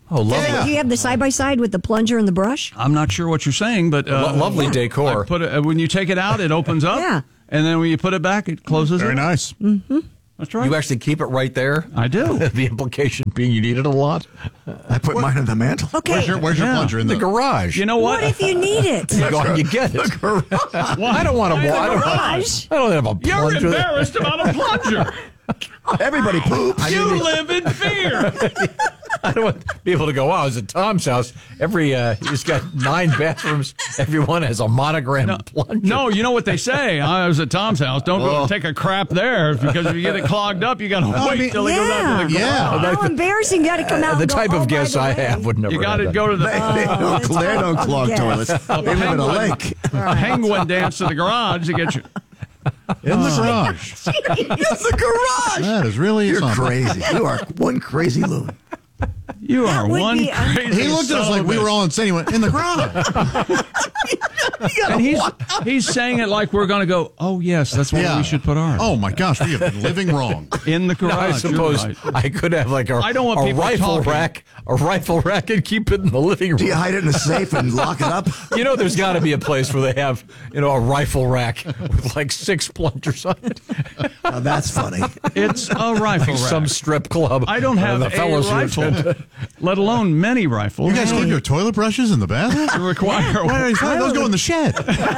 [SPEAKER 5] Oh, lovely.
[SPEAKER 3] Do you have the side-by-side with the plunger and the brush?
[SPEAKER 1] I'm not sure what you're saying, but
[SPEAKER 5] lovely decor.
[SPEAKER 1] I put it, when you take it out, it opens up.
[SPEAKER 3] Yeah.
[SPEAKER 1] And then when you put it back, it closes.
[SPEAKER 4] Very nice.
[SPEAKER 3] Mm-hmm.
[SPEAKER 1] That's right.
[SPEAKER 5] You actually keep it right there?
[SPEAKER 1] I do.
[SPEAKER 5] The implication being you need it a lot?
[SPEAKER 2] I put mine in the mantle.
[SPEAKER 3] Okay.
[SPEAKER 4] Where's your plunger in
[SPEAKER 5] the garage?
[SPEAKER 1] You know what?
[SPEAKER 3] What if you need it?
[SPEAKER 5] You go and you get it. I don't want to. I don't have a
[SPEAKER 1] You're
[SPEAKER 5] plunger.
[SPEAKER 1] embarrassed about a plunger.
[SPEAKER 2] Everybody poops.
[SPEAKER 1] You live in fear.
[SPEAKER 5] I don't want people to go, wow, it's at Tom's house. He's got 9 bathrooms. Everyone has a monogram plunger.
[SPEAKER 1] No, you know what they say. I was at Tom's house. Don't go take a crap there because if you get it clogged up, you got to wait till it goes out to the garage.
[SPEAKER 3] How embarraing. You got to come out
[SPEAKER 5] The
[SPEAKER 3] and go,
[SPEAKER 5] type of
[SPEAKER 3] by
[SPEAKER 5] guests
[SPEAKER 3] the
[SPEAKER 5] I
[SPEAKER 3] way."
[SPEAKER 5] have would never
[SPEAKER 1] You got to
[SPEAKER 5] have
[SPEAKER 1] go to the
[SPEAKER 2] They don't clog
[SPEAKER 3] yes.
[SPEAKER 2] toilets. They live in a lake.
[SPEAKER 1] penguin dance to the garage to get you.
[SPEAKER 4] In the garage.
[SPEAKER 2] In the garage.
[SPEAKER 4] That is really
[SPEAKER 2] You're
[SPEAKER 4] something.
[SPEAKER 2] crazy. You are one crazy loon.
[SPEAKER 1] You are
[SPEAKER 3] would
[SPEAKER 1] one
[SPEAKER 3] be
[SPEAKER 1] crazy.
[SPEAKER 4] He looked at us like we were all insane. He went, in the garage.
[SPEAKER 1] And he's saying it like we're going to go, oh, yes, that's where we should put ours.
[SPEAKER 4] Oh, my gosh. We have been living wrong.
[SPEAKER 1] In the garage.
[SPEAKER 5] I suppose
[SPEAKER 1] You're right.
[SPEAKER 5] I could have like
[SPEAKER 1] I don't want
[SPEAKER 5] a
[SPEAKER 1] people
[SPEAKER 5] rifle
[SPEAKER 1] talking.
[SPEAKER 5] rack and keep it in the living room.
[SPEAKER 2] Do you hide it in a safe and lock it up?
[SPEAKER 5] You know, there's got to be a place where they have, a rifle rack with like 6 plungers on it.
[SPEAKER 2] Now that's funny.
[SPEAKER 1] It's a rifle rack.
[SPEAKER 5] Some strip club.
[SPEAKER 1] I don't have
[SPEAKER 5] the
[SPEAKER 1] a
[SPEAKER 5] fellows who
[SPEAKER 1] rifle,
[SPEAKER 5] attend-
[SPEAKER 1] let alone many rifles.
[SPEAKER 4] You guys keep your toilet brushes in the bathroom?
[SPEAKER 1] You require
[SPEAKER 4] Why those go in the shed?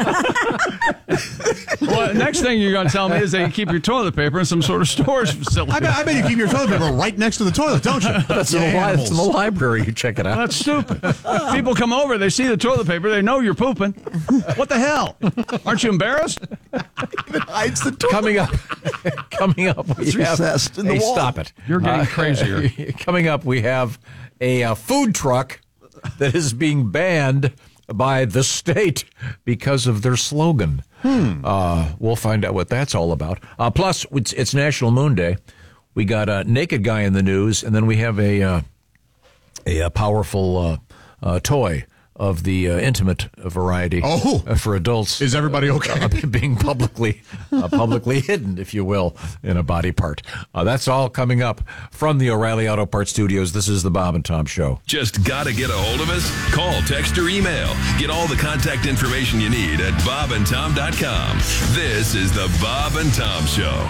[SPEAKER 1] Well, next thing you're going to tell me is that you keep your toilet paper in some sort of storage facility.
[SPEAKER 4] I bet you keep your toilet paper right next to the toilet, don't you?
[SPEAKER 5] That's in the library. You check it out.
[SPEAKER 1] That's stupid. People come over, they see the toilet paper, they know you're pooping. What the hell? Aren't you embarrassed?
[SPEAKER 2] It hides the toilet.
[SPEAKER 5] Coming up, we
[SPEAKER 2] It's
[SPEAKER 5] have.
[SPEAKER 2] recessed in the
[SPEAKER 5] Hey,
[SPEAKER 2] wall.
[SPEAKER 5] stop it!
[SPEAKER 1] You're getting crazier.
[SPEAKER 5] Coming up, we have a food truck that is being banned by the state because of their slogan. We'll find out what that's all about. Plus, it's National Moon Day. We got a naked guy in the news, and then we have a powerful toy of the intimate variety for adults.
[SPEAKER 4] Is everybody okay?
[SPEAKER 5] Being publicly hidden, if you will, in a body part. That's all coming up from the O'Reilly Auto Parts Studios. This is the Bob and Tom Show.
[SPEAKER 11] Just gotta get a hold of us? Call, text, or email. Get all the contact information you need at bobandtom.com. This is the Bob and Tom Show.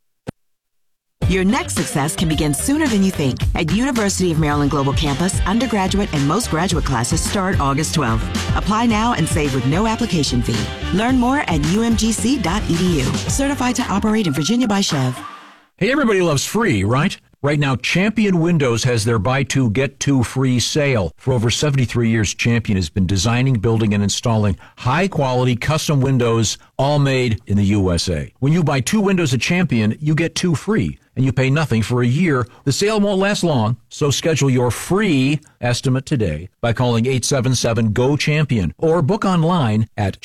[SPEAKER 8] Your next success can begin sooner than you think. At University of Maryland Global Campus, undergraduate and most graduate classes start August 12th. Apply now and save with no application fee. Learn more at umgc.edu. Certified to operate in Virginia by Chev.
[SPEAKER 5] Hey, everybody loves free, right? Right now, Champion Windows has their buy two, get two free sale. For over 73 years, Champion has been designing, building, and installing high-quality custom windows, all made in the USA. When you buy 2 windows at Champion, you get 2 free, and you pay nothing for a year. The sale won't last long, so schedule your free estimate today by calling 877-GO-CHAMPION or book online at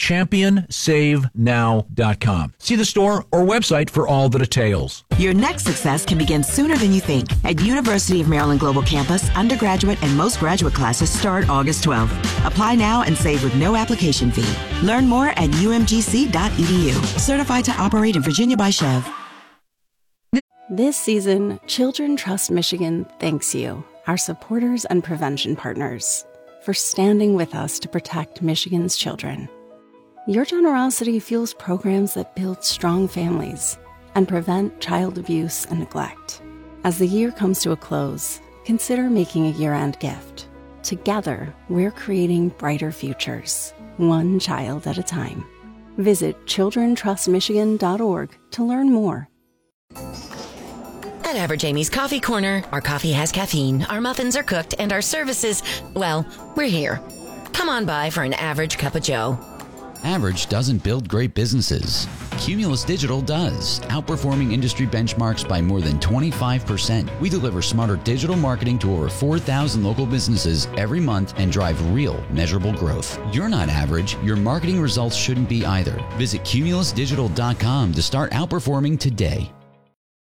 [SPEAKER 5] championsavenow.com. See the store or website for all the details.
[SPEAKER 8] Your next success can begin sooner than you think. At University of Maryland Global Campus, undergraduate and most graduate classes start August 12th. Apply now and save with no application fee. Learn more at umgc.edu. Certified to operate in Virginia by Chev.
[SPEAKER 9] This season, Children Trust Michigan thanks you, our supporters and prevention partners, for standing with us to protect Michigan's children. Your generosity fuels programs that build strong families and prevent child abuse and neglect. As the year comes to a close, consider making a year-end gift. Together, we're creating brighter futures, one child at a time. Visit childrentrustmichigan.org to learn more.
[SPEAKER 23] At Average Amy's Coffee Corner, our coffee has caffeine, our muffins are cooked, and our services, well, we're here. Come on by for an average cup of joe.
[SPEAKER 24] Average doesn't build great businesses. Cumulus Digital does, outperforming industry benchmarks by more than 25%. We deliver smarter digital marketing to over 4,000 local businesses every month and drive real, measurable growth. You're not average. Your marketing results shouldn't be either. Visit cumulusdigital.com to start outperforming today.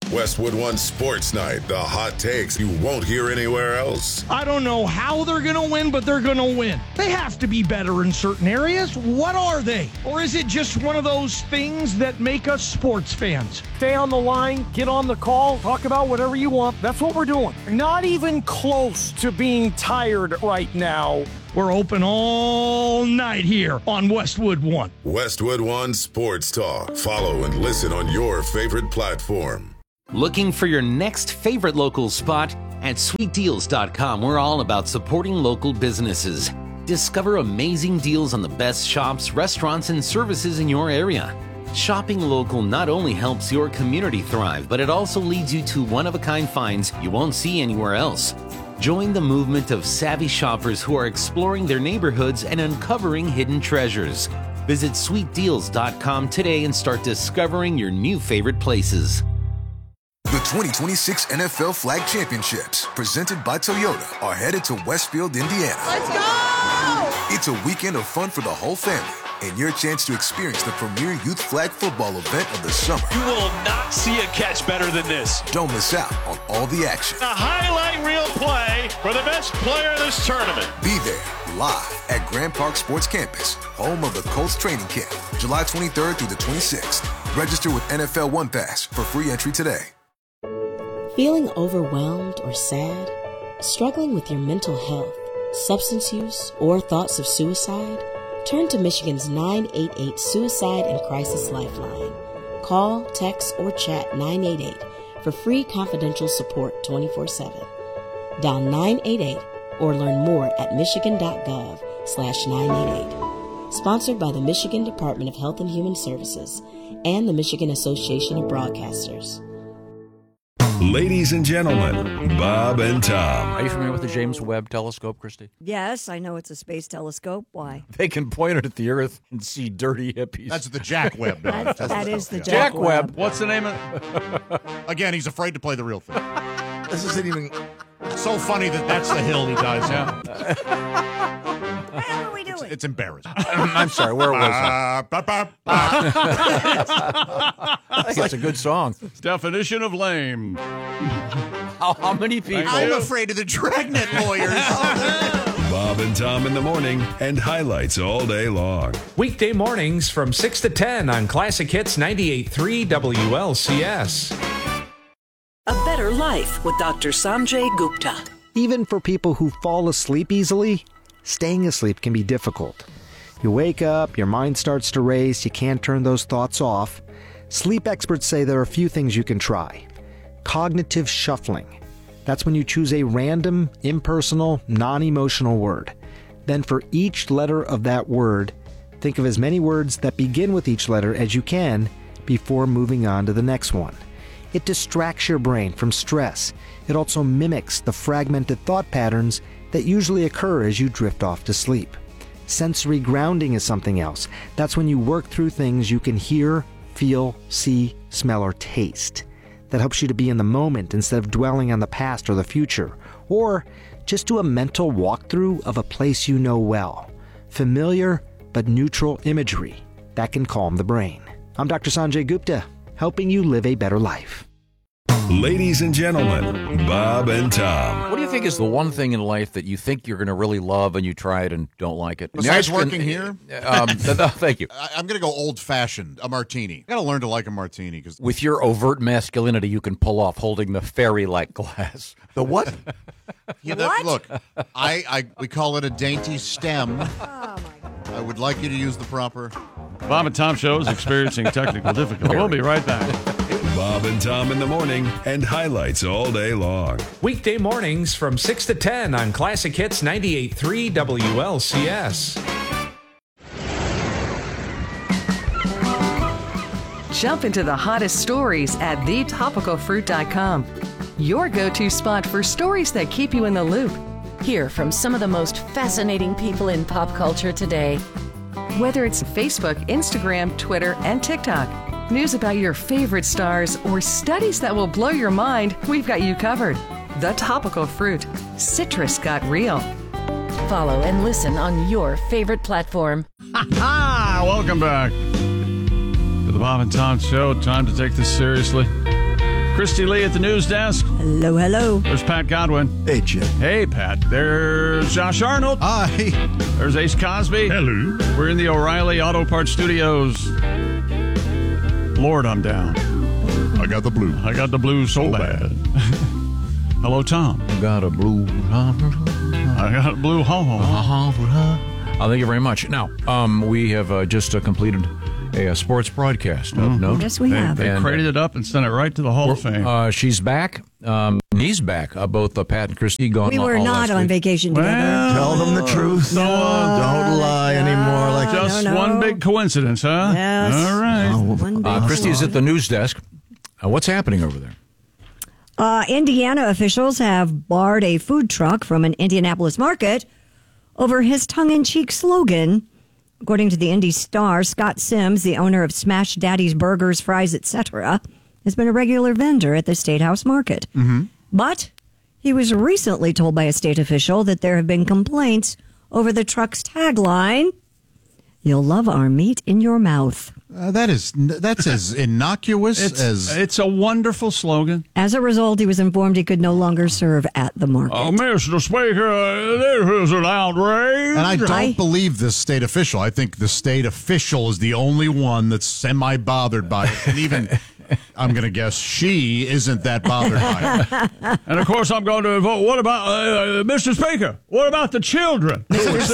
[SPEAKER 15] Westwood One Sports Night, the hot takes you won't hear anywhere else.
[SPEAKER 6] I don't know how they're going to win, but they're going to win. They have to be better in certain areas. What are they? Or is it just one of those things that make us sports fans? Stay on the line, get on the call, talk about whatever you want. That's what we're doing. Not even close to being tired right now. We're open all night here on Westwood One.
[SPEAKER 15] Westwood One Sports Talk. Follow and listen on your favorite platform.
[SPEAKER 18] Looking for your next favorite local spot? At sweetdeals.com, we're all about supporting local businesses. Discover amazing deals on the best shops, restaurants, and services in your area. Shopping local not only helps your community thrive, but it also leads you to one-of-a-kind finds you won't see anywhere else. Join the movement of savvy shoppers who are exploring their neighborhoods and uncovering hidden treasures. Visit sweetdeals.com today and start discovering your new favorite places.
[SPEAKER 12] The 2026 NFL Flag Championships, presented by Toyota, are headed to Westfield, Indiana.
[SPEAKER 13] Let's go!
[SPEAKER 12] It's a weekend of fun for the whole family and your chance to experience the premier youth flag football event of the summer.
[SPEAKER 13] You will not see a catch better than this.
[SPEAKER 12] Don't miss out on all the action.
[SPEAKER 13] A highlight reel play for the best player in this tournament.
[SPEAKER 12] Be there live at Grand Park Sports Campus, home of the Colts training camp, July 23rd through the 26th. Register with NFL One Pass for free entry today.
[SPEAKER 16] Feeling overwhelmed or sad? Struggling with your mental health, substance use, or thoughts of suicide? Turn to Michigan's 988 Suicide and Crisis Lifeline. Call, text, or chat 988 for free confidential support 24/7. Dial 988 or learn more at michigan.gov/988. Sponsored by the Michigan Department of Health and Human Services and the Michigan Association of Broadcasters.
[SPEAKER 11] Ladies and gentlemen, Bob and Tom.
[SPEAKER 5] Are you familiar with the James Webb Telescope, Christy?
[SPEAKER 3] Yes, I know it's a space telescope. Why?
[SPEAKER 5] They can point it at the Earth and see dirty hippies.
[SPEAKER 4] That's the Jack Webb.
[SPEAKER 3] That is the
[SPEAKER 5] Jack Webb.
[SPEAKER 1] What's the name of
[SPEAKER 4] it? Again, he's afraid to play the real thing.
[SPEAKER 2] This isn't even
[SPEAKER 4] so funny that's the hill he dies on.
[SPEAKER 3] What are we doing?
[SPEAKER 4] It's embarrassing.
[SPEAKER 5] I'm sorry, where was I? I think it's a good song.
[SPEAKER 1] Definition of lame.
[SPEAKER 5] How many people?
[SPEAKER 4] I'm afraid of the Dragnet lawyers.
[SPEAKER 11] Bob and Tom in the morning and highlights all day long.
[SPEAKER 14] Weekday mornings from 6 to 10 on Classic Hits 98.3 WLCS.
[SPEAKER 25] A Better Life with Dr. Sanjay Gupta.
[SPEAKER 26] Even for people who fall asleep easily, staying asleep can be difficult. You wake up, your mind starts to race, you can't turn those thoughts off. Sleep experts say there are a few things you can try. Cognitive shuffling. That's when you choose a random, impersonal, non-emotional word. Then for each letter of that word, think of as many words that begin with each letter as you can before moving on to the next one. It distracts your brain from stress. It also mimics the fragmented thought patterns that usually occur as you drift off to sleep. Sensory grounding is something else. That's when you work through things you can hear, feel, see, smell, or taste. That helps you to be in the moment instead of dwelling on the past or the future. Or just do a mental walkthrough of a place you know well. Familiar but neutral imagery. That can calm the brain. I'm Dr. Sanjay Gupta, helping you live a better life.
[SPEAKER 11] Ladies and gentlemen, Bob and Tom.
[SPEAKER 5] What do you think is the one thing in life that you think you're going to really love and you try it and don't like it?
[SPEAKER 4] Besides working here?
[SPEAKER 5] Thank you.
[SPEAKER 4] I'm going to go old-fashioned, a martini. I got to learn to like a martini. Cause
[SPEAKER 5] with your overt masculinity, you can pull off holding the fairy-like glass.
[SPEAKER 2] The what?
[SPEAKER 4] Look, we call it a dainty stem. Oh, my God. I would like you to use the proper...
[SPEAKER 1] Bob and Tom Show is experiencing technical difficulty. We'll be right back.
[SPEAKER 11] Bob and Tom in the morning and highlights all day long.
[SPEAKER 14] Weekday mornings from 6 to 10 on Classic Hits 98.3 WLCS.
[SPEAKER 19] Jump into the hottest stories at thetopicalfruit.com. Your go-to spot for stories that keep you in the loop.
[SPEAKER 20] Hear from some of the most fascinating people in pop culture today.
[SPEAKER 19] Whether it's Facebook, Instagram, Twitter, and TikTok, news about your favorite stars, or studies that will blow your mind, we've got you covered. The Topical Fruit. Citrus got real.
[SPEAKER 20] Follow and listen on your favorite platform.
[SPEAKER 1] Welcome back to the Bob and Tom Show. Time to take this seriously. Christy Lee at the news desk.
[SPEAKER 3] Hello, hello.
[SPEAKER 1] There's Pat Godwin.
[SPEAKER 2] Hey, Chip.
[SPEAKER 1] Hey, Pat. There's Josh Arnold.
[SPEAKER 4] Hi.
[SPEAKER 1] There's Ace Cosby.
[SPEAKER 13] Hello.
[SPEAKER 1] We're in the O'Reilly Auto Parts Studios. Lord, I'm down.
[SPEAKER 4] I got the blue.
[SPEAKER 1] I got the blues so bad. Hello, Tom.
[SPEAKER 5] Got a blue.
[SPEAKER 1] I got a blue
[SPEAKER 5] Thank you very much. Now, we have just completed a sports broadcast. No?
[SPEAKER 3] Yes, we have.
[SPEAKER 1] They crated it up and sent it right to the Hall of Fame.
[SPEAKER 5] She's back. He's back. Both Pat and Christy gone.
[SPEAKER 3] We were not on vacation together.
[SPEAKER 2] Tell them the truth. Don't lie anymore. Like
[SPEAKER 1] Just one big coincidence, huh?
[SPEAKER 3] Yes.
[SPEAKER 1] All right.
[SPEAKER 5] Christy's at the news desk. What's happening over there?
[SPEAKER 3] Indiana officials have barred a food truck from an Indianapolis market over his tongue-in-cheek slogan. According to the Indy Star, Scott Sims, the owner of Smash Daddy's Burgers, Fries, etc., has been a regular vendor at the State House Market. Mm-hmm. But he was recently told by a state official that there have been complaints over the truck's tagline, "You'll love our meat in your mouth."
[SPEAKER 4] That's as innocuous as...
[SPEAKER 1] It's a wonderful slogan.
[SPEAKER 3] As a result, he was informed he could no longer serve at the market.
[SPEAKER 1] Mr. Speaker, this is an outrage.
[SPEAKER 4] And I don't believe this state official. I think the state official is the only one that's semi-bothered by it. And even, I'm going to guess, she isn't that bothered by it.
[SPEAKER 1] And, of course, I'm going to vote. What about, Mr. Speaker, what about the children?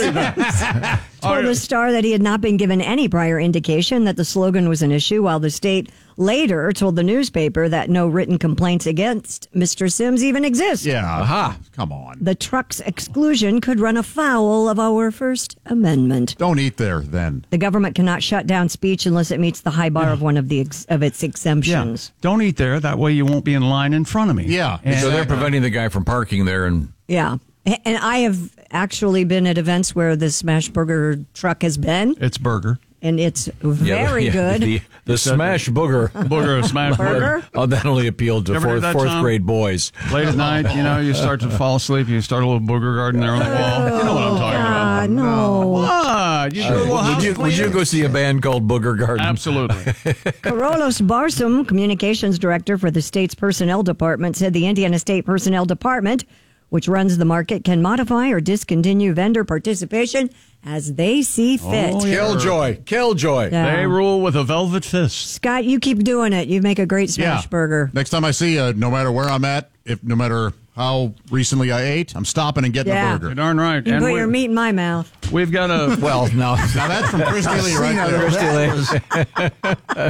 [SPEAKER 3] Told the Star that he had not been given any prior indication that the slogan was an issue, while the state later told the newspaper that no written complaints against Mr. Sims even exist.
[SPEAKER 4] Yeah, come on.
[SPEAKER 3] The truck's exclusion could run afoul of our First Amendment.
[SPEAKER 4] Don't eat there, then.
[SPEAKER 3] The government cannot shut down speech unless it meets the high bar of one of the of its exemptions.
[SPEAKER 1] Yeah. Don't eat there. That way you won't be in line in front of me.
[SPEAKER 4] Yeah.
[SPEAKER 5] So they're preventing the guy from parking there. And
[SPEAKER 3] yeah. And I have actually been at events where the Smash Burger truck has been.
[SPEAKER 1] It's burger.
[SPEAKER 3] And it's very good.
[SPEAKER 5] The Smash Booger.
[SPEAKER 1] Smash Burger.
[SPEAKER 5] That only appealed to fourth grade boys.
[SPEAKER 1] Late at night, you start to fall asleep. You start a little booger garden there on the wall. You know what I'm talking about.
[SPEAKER 3] No.
[SPEAKER 1] What? You do a little house
[SPEAKER 5] would you go see a band called Booger Garden?
[SPEAKER 1] Absolutely.
[SPEAKER 3] Carlos Barsom, communications director for the state's personnel department, said the Indiana State Personnel Department, which runs the market, can modify or discontinue vendor participation as they see fit.
[SPEAKER 1] Oh, yeah.
[SPEAKER 5] Killjoy.
[SPEAKER 3] Yeah.
[SPEAKER 1] They rule with a velvet fist.
[SPEAKER 3] Scott, you keep doing it. You make a great smash burger.
[SPEAKER 4] Next time I see you, no matter where I'm at, no matter how recently I ate, I'm stopping and getting a burger.
[SPEAKER 1] You're darn right.
[SPEAKER 3] You can put your meat in my mouth.
[SPEAKER 1] We've got a...
[SPEAKER 5] Well, no.
[SPEAKER 4] Now that's from Christy Lee right there.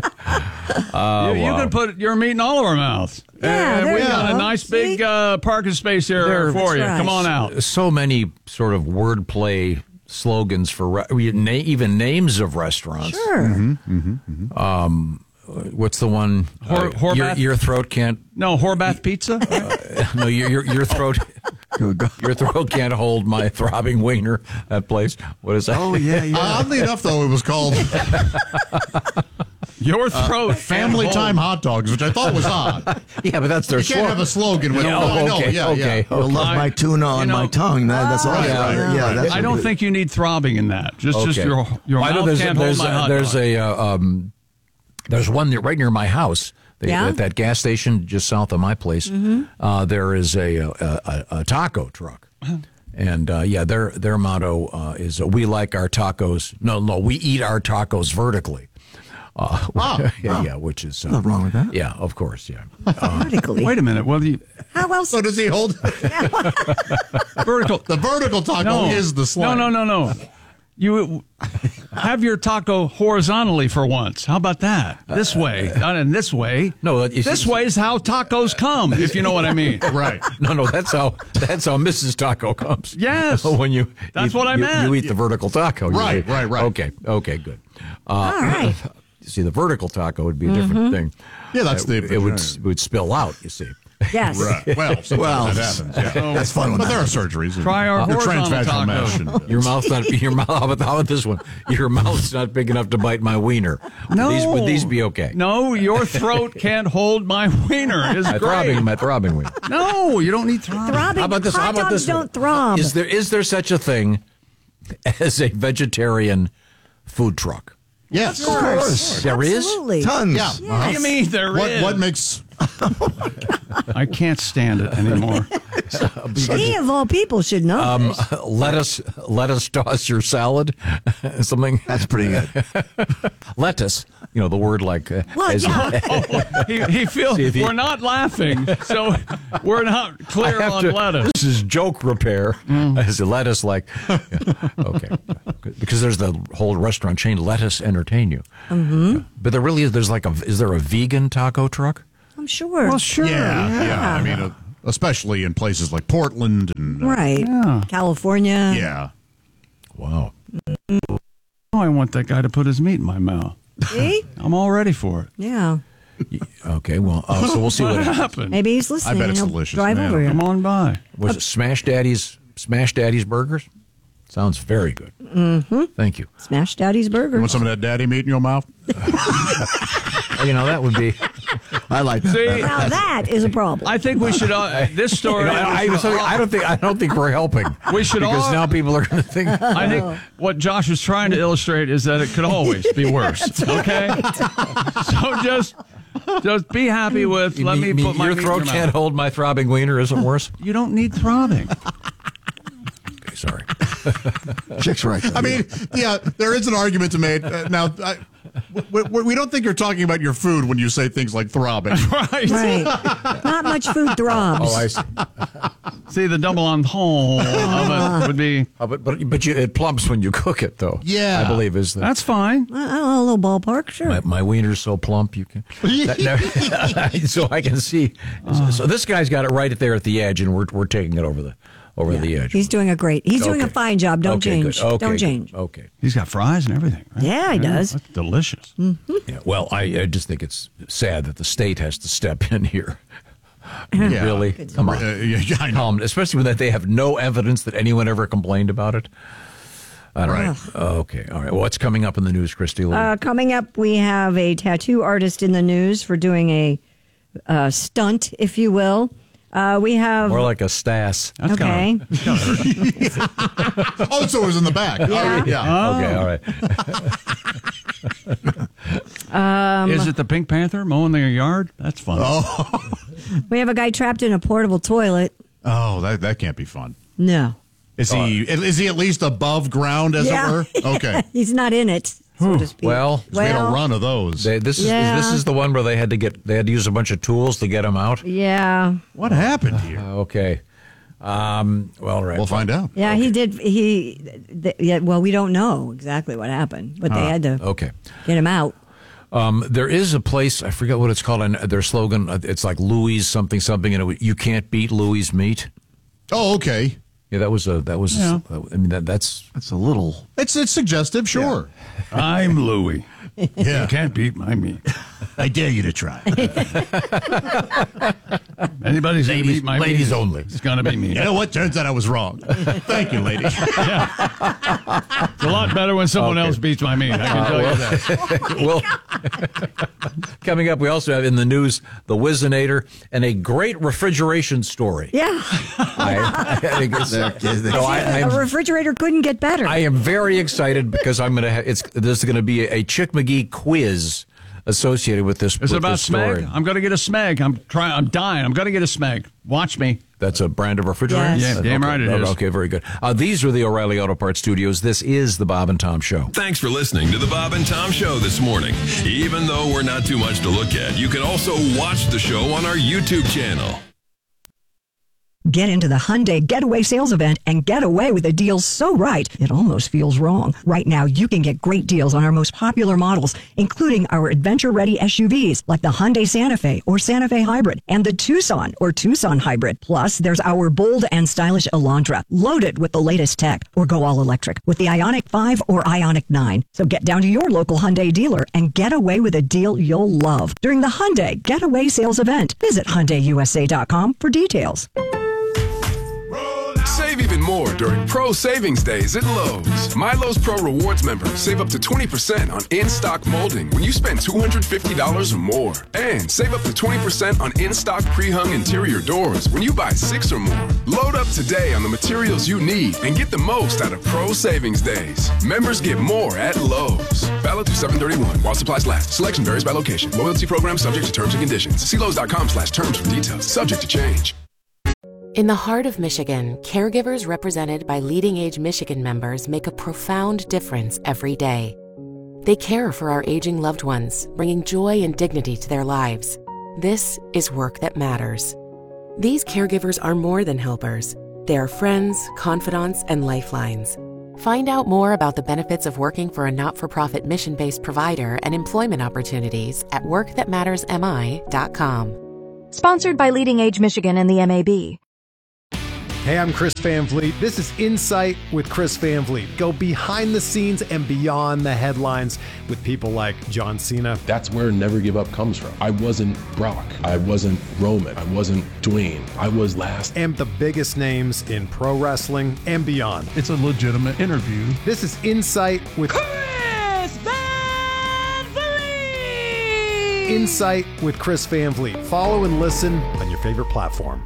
[SPEAKER 1] You can put your meat in all of our mouths.
[SPEAKER 3] Yeah,
[SPEAKER 1] we've got a nice big parking space here for you.
[SPEAKER 3] right.
[SPEAKER 1] Come on out.
[SPEAKER 5] So many sort of wordplay slogans for even names of restaurants.
[SPEAKER 3] Sure.
[SPEAKER 5] What's the one? Your throat can't.
[SPEAKER 1] No, Horbath Pizza.
[SPEAKER 5] No, your throat. Your throat can't hold my throbbing wiener. That place. What is that?
[SPEAKER 2] Oh, yeah.
[SPEAKER 4] Oddly enough, though, it was called
[SPEAKER 1] Your Throat
[SPEAKER 4] Family Time Hot Dogs, which I thought was odd.
[SPEAKER 5] Yeah, but that's their
[SPEAKER 4] You can't have a slogan with
[SPEAKER 5] okay.
[SPEAKER 2] You'll love my tuna on my tongue. That's all.
[SPEAKER 1] I don't think you need throbbing in that. Just your mouth can't hold my hot dog.
[SPEAKER 5] There's one right near my house. At that gas station just south of my place, there is a taco truck. And their motto is "We like our tacos." No, we eat our tacos vertically. Which is
[SPEAKER 2] nothing wrong with that.
[SPEAKER 5] Yeah, of course. Yeah,
[SPEAKER 3] vertically.
[SPEAKER 1] Wait a minute. Well,
[SPEAKER 3] how else?
[SPEAKER 4] So does he hold
[SPEAKER 1] vertical?
[SPEAKER 4] The vertical taco is the slang.
[SPEAKER 1] No. You have your taco horizontally for once. How about that? This way, not in this way.
[SPEAKER 5] No,
[SPEAKER 1] this way is how tacos come. If you know what I mean.
[SPEAKER 4] Right.
[SPEAKER 5] No, that's how Mrs. Taco comes.
[SPEAKER 1] Yes.
[SPEAKER 5] When
[SPEAKER 1] that's what I meant.
[SPEAKER 5] You eat the vertical taco.
[SPEAKER 4] Right.
[SPEAKER 5] Okay, good.
[SPEAKER 3] All right.
[SPEAKER 5] See, the vertical taco would be a different thing.
[SPEAKER 4] Yeah, that's
[SPEAKER 5] it would spill out. You see.
[SPEAKER 3] Yes.
[SPEAKER 4] Right. Well, sometimes that happens. Yeah.
[SPEAKER 2] That's fun.
[SPEAKER 4] But there are surgeries.
[SPEAKER 1] Try our
[SPEAKER 4] transvaginal mesh.
[SPEAKER 5] Your mouth's not. How about this one? Your mouth's not big enough to bite my wiener.
[SPEAKER 1] No.
[SPEAKER 5] Would these be okay?
[SPEAKER 1] No, your throat can't hold my wiener. Is great.
[SPEAKER 5] My throbbing wiener.
[SPEAKER 1] No, you don't need throbbing.
[SPEAKER 3] Throbbing.
[SPEAKER 5] How about this?
[SPEAKER 3] Hot dogs don't throb.
[SPEAKER 5] Is there such a thing as a vegetarian food truck?
[SPEAKER 4] Yes,
[SPEAKER 3] of course.
[SPEAKER 5] There is
[SPEAKER 3] Absolutely.
[SPEAKER 2] Tons.
[SPEAKER 4] Yeah.
[SPEAKER 1] What do you mean there is?
[SPEAKER 4] What makes
[SPEAKER 1] I can't stand it anymore.
[SPEAKER 3] He of all people should know.
[SPEAKER 5] Lettuce toss your salad. Something
[SPEAKER 2] that's pretty good.
[SPEAKER 5] Lettuce. The word like.
[SPEAKER 1] He feels we're not laughing, so we're not clear on lettuce.
[SPEAKER 5] This is joke repair. Is lettuce like? Okay, because there's the whole restaurant chain. Let us entertain you.
[SPEAKER 3] Mm-hmm.
[SPEAKER 5] But there really is. There's is there a vegan taco truck?
[SPEAKER 3] I'm sure.
[SPEAKER 1] Well, sure.
[SPEAKER 4] Yeah. I mean, especially in places like Portland and
[SPEAKER 3] California.
[SPEAKER 4] Yeah.
[SPEAKER 5] Wow.
[SPEAKER 1] Oh, I want that guy to put his meat in my mouth.
[SPEAKER 3] See?
[SPEAKER 1] I'm all ready for it.
[SPEAKER 3] Yeah.
[SPEAKER 5] Okay, well, so we'll see what happens.
[SPEAKER 3] Maybe he's listening.
[SPEAKER 4] I bet it's
[SPEAKER 3] He'll
[SPEAKER 4] delicious.
[SPEAKER 3] Drive over here.
[SPEAKER 1] Come on by.
[SPEAKER 5] Was it Smash Daddy's Burgers? Sounds very good.
[SPEAKER 3] Mm-hmm.
[SPEAKER 5] Thank you.
[SPEAKER 3] Smash Daddy's Burgers.
[SPEAKER 4] You want some of that daddy meat in your mouth?
[SPEAKER 5] That would be.
[SPEAKER 2] I like that.
[SPEAKER 1] See,
[SPEAKER 3] now that is a problem.
[SPEAKER 1] I think we should. This story.
[SPEAKER 5] I don't think we're helping.
[SPEAKER 1] We should
[SPEAKER 5] because now people are going to think.
[SPEAKER 1] I think what Josh is trying to illustrate is that it could always be worse. Okay, so just be happy with. Let me put my
[SPEAKER 5] your
[SPEAKER 1] meat in
[SPEAKER 5] throat
[SPEAKER 1] your
[SPEAKER 5] can't
[SPEAKER 1] mouth.
[SPEAKER 5] hold my throbbing wiener. Isn't worse.
[SPEAKER 1] You don't need throbbing.
[SPEAKER 5] Okay, sorry.
[SPEAKER 2] Chick's right.
[SPEAKER 4] I mean, yeah, there is an argument to make. We don't think you're talking about your food when you say things like throbbing.
[SPEAKER 1] Right.
[SPEAKER 3] Not much food throbs.
[SPEAKER 5] Oh, I see.
[SPEAKER 1] See, the double entendre of it would be.
[SPEAKER 5] But it plumps when you cook it, though.
[SPEAKER 4] Yeah.
[SPEAKER 5] I believe is that.
[SPEAKER 1] That's fine.
[SPEAKER 3] A little ballpark, sure.
[SPEAKER 5] My wiener's so plump you can. So I can see. So this guy's got it right there at the edge, and we're taking it over the edge.
[SPEAKER 3] He's doing a fine job. Don't change.
[SPEAKER 5] Good. Okay,
[SPEAKER 3] Don't
[SPEAKER 5] good.
[SPEAKER 3] change.
[SPEAKER 5] Okay.
[SPEAKER 1] He's got fries and everything. Right?
[SPEAKER 3] Yeah, he does.
[SPEAKER 1] That's delicious.
[SPEAKER 3] Mm-hmm.
[SPEAKER 5] Yeah. Well, I just think it's sad that the state has to step in here.
[SPEAKER 4] Yeah.
[SPEAKER 5] Really? Come on.
[SPEAKER 4] I know.
[SPEAKER 5] Especially when they have no evidence that anyone ever complained about it. I don't know. Okay. All right. What's coming up in the news, Christy Lee?
[SPEAKER 3] Coming up, we have a tattoo artist in the news for doing a stunt, if you will. We have
[SPEAKER 5] more like a Stas.
[SPEAKER 3] That's okay.
[SPEAKER 4] Oh, so it was in the back.
[SPEAKER 3] Yeah.
[SPEAKER 5] Okay. All right.
[SPEAKER 1] Is it the Pink Panther mowing their yard? That's fun.
[SPEAKER 4] Oh,
[SPEAKER 3] we have a guy trapped in a portable toilet.
[SPEAKER 4] oh, that can't be fun.
[SPEAKER 3] No.
[SPEAKER 4] Is he at least above ground, as it were? Okay.
[SPEAKER 3] He's not in it, so to speak.
[SPEAKER 5] Well,
[SPEAKER 4] we had a run of those.
[SPEAKER 5] This is the one where they had to use a bunch of tools to get him out.
[SPEAKER 3] Yeah.
[SPEAKER 4] What happened here?
[SPEAKER 5] Okay. Well, all right.
[SPEAKER 4] We'll find out.
[SPEAKER 3] Yeah, okay. Well, we don't know exactly what happened, but they had to get him out.
[SPEAKER 5] There is a place, I forget what it's called, and their slogan, it's like Louis something, and you can't beat Louis' meat.
[SPEAKER 4] Oh, okay.
[SPEAKER 5] Yeah, that was.
[SPEAKER 1] Yeah.
[SPEAKER 5] I mean, that's
[SPEAKER 2] a little.
[SPEAKER 4] It's suggestive, sure.
[SPEAKER 1] Yeah. I'm Louis.
[SPEAKER 4] Yeah.
[SPEAKER 1] You can't beat my meat.
[SPEAKER 4] I dare you to try.
[SPEAKER 1] Anybody's going to beat my meat.
[SPEAKER 5] Ladies only.
[SPEAKER 1] It's going to be me.
[SPEAKER 4] You know what? Turns out I was wrong. Thank you, lady.
[SPEAKER 1] Yeah. It's a lot better when someone else beats my meat. I can tell you that.
[SPEAKER 5] Well, coming up, we also have in the news the Whizzinator and a great refrigeration story.
[SPEAKER 3] Yeah.
[SPEAKER 5] I think it's,
[SPEAKER 3] a refrigerator couldn't get better.
[SPEAKER 5] I am very excited because I'm going to. This is going to be a Chick McGee quiz associated with this.
[SPEAKER 1] Is it about
[SPEAKER 5] story.
[SPEAKER 1] Smeg? I'm going to get a Smeg. I'm dying. I'm going to get a Smeg. Watch me.
[SPEAKER 5] That's a brand of refrigerator?
[SPEAKER 1] Yes. Yeah, damn right it is.
[SPEAKER 5] Okay, very good. These are the O'Reilly Auto Parts Studios. This is the Bob and Tom Show.
[SPEAKER 11] Thanks for listening to the Bob and Tom Show this morning. Even though we're not too much to look at, you can also watch the show on our YouTube channel.
[SPEAKER 7] Get into the Hyundai Getaway Sales Event and get away with a deal so right, it almost feels wrong. Right now, you can get great deals on our most popular models, including our adventure-ready SUVs like the Hyundai Santa Fe or Santa Fe Hybrid and the Tucson or Tucson Hybrid. Plus, there's our bold and stylish Elantra, loaded with the latest tech, or go all electric with the Ioniq 5 or Ioniq 9. So get down to your local Hyundai dealer and get away with a deal you'll love during the Hyundai Getaway Sales Event. Visit HyundaiUSA.com for details.
[SPEAKER 8] Save even more during Pro Savings Days at Lowe's. My Lowe's Pro Rewards members save up to 20% on in-stock molding when you spend $250 or more. And save up to 20% on in-stock pre-hung interior doors when you buy 6 or more. Load up today on the materials you need and get the most out of Pro Savings Days. Members get more at Lowe's. Valid through 7/31 while supplies last. Selection varies by location. Loyalty program subject to terms and conditions. See Lowe's.com/terms for details. Subject to change.
[SPEAKER 16] In the heart of Michigan, caregivers represented by Leading Age Michigan members make a profound difference every day. They care for our aging loved ones, bringing joy and dignity to their lives. This is work that matters. These caregivers are more than helpers. They are friends, confidants, and lifelines. Find out more about the benefits of working for a not-for-profit mission-based provider and employment opportunities at workthatmattersmi.com.
[SPEAKER 9] Sponsored by Leading Age Michigan and the MAB.
[SPEAKER 10] Hey, I'm Chris Van Vliet. This is Insight with Chris Van Vliet. Go behind the scenes and beyond the headlines with people like John Cena.
[SPEAKER 17] That's where Never Give Up comes from. I wasn't Brock. I wasn't Roman. I wasn't Dwayne. I was last.
[SPEAKER 10] And the biggest names in pro wrestling and beyond.
[SPEAKER 1] It's a legitimate interview.
[SPEAKER 10] This is Insight with
[SPEAKER 9] Chris Van Vliet!
[SPEAKER 10] Insight with Chris Van Vliet. Follow and listen on your favorite platform.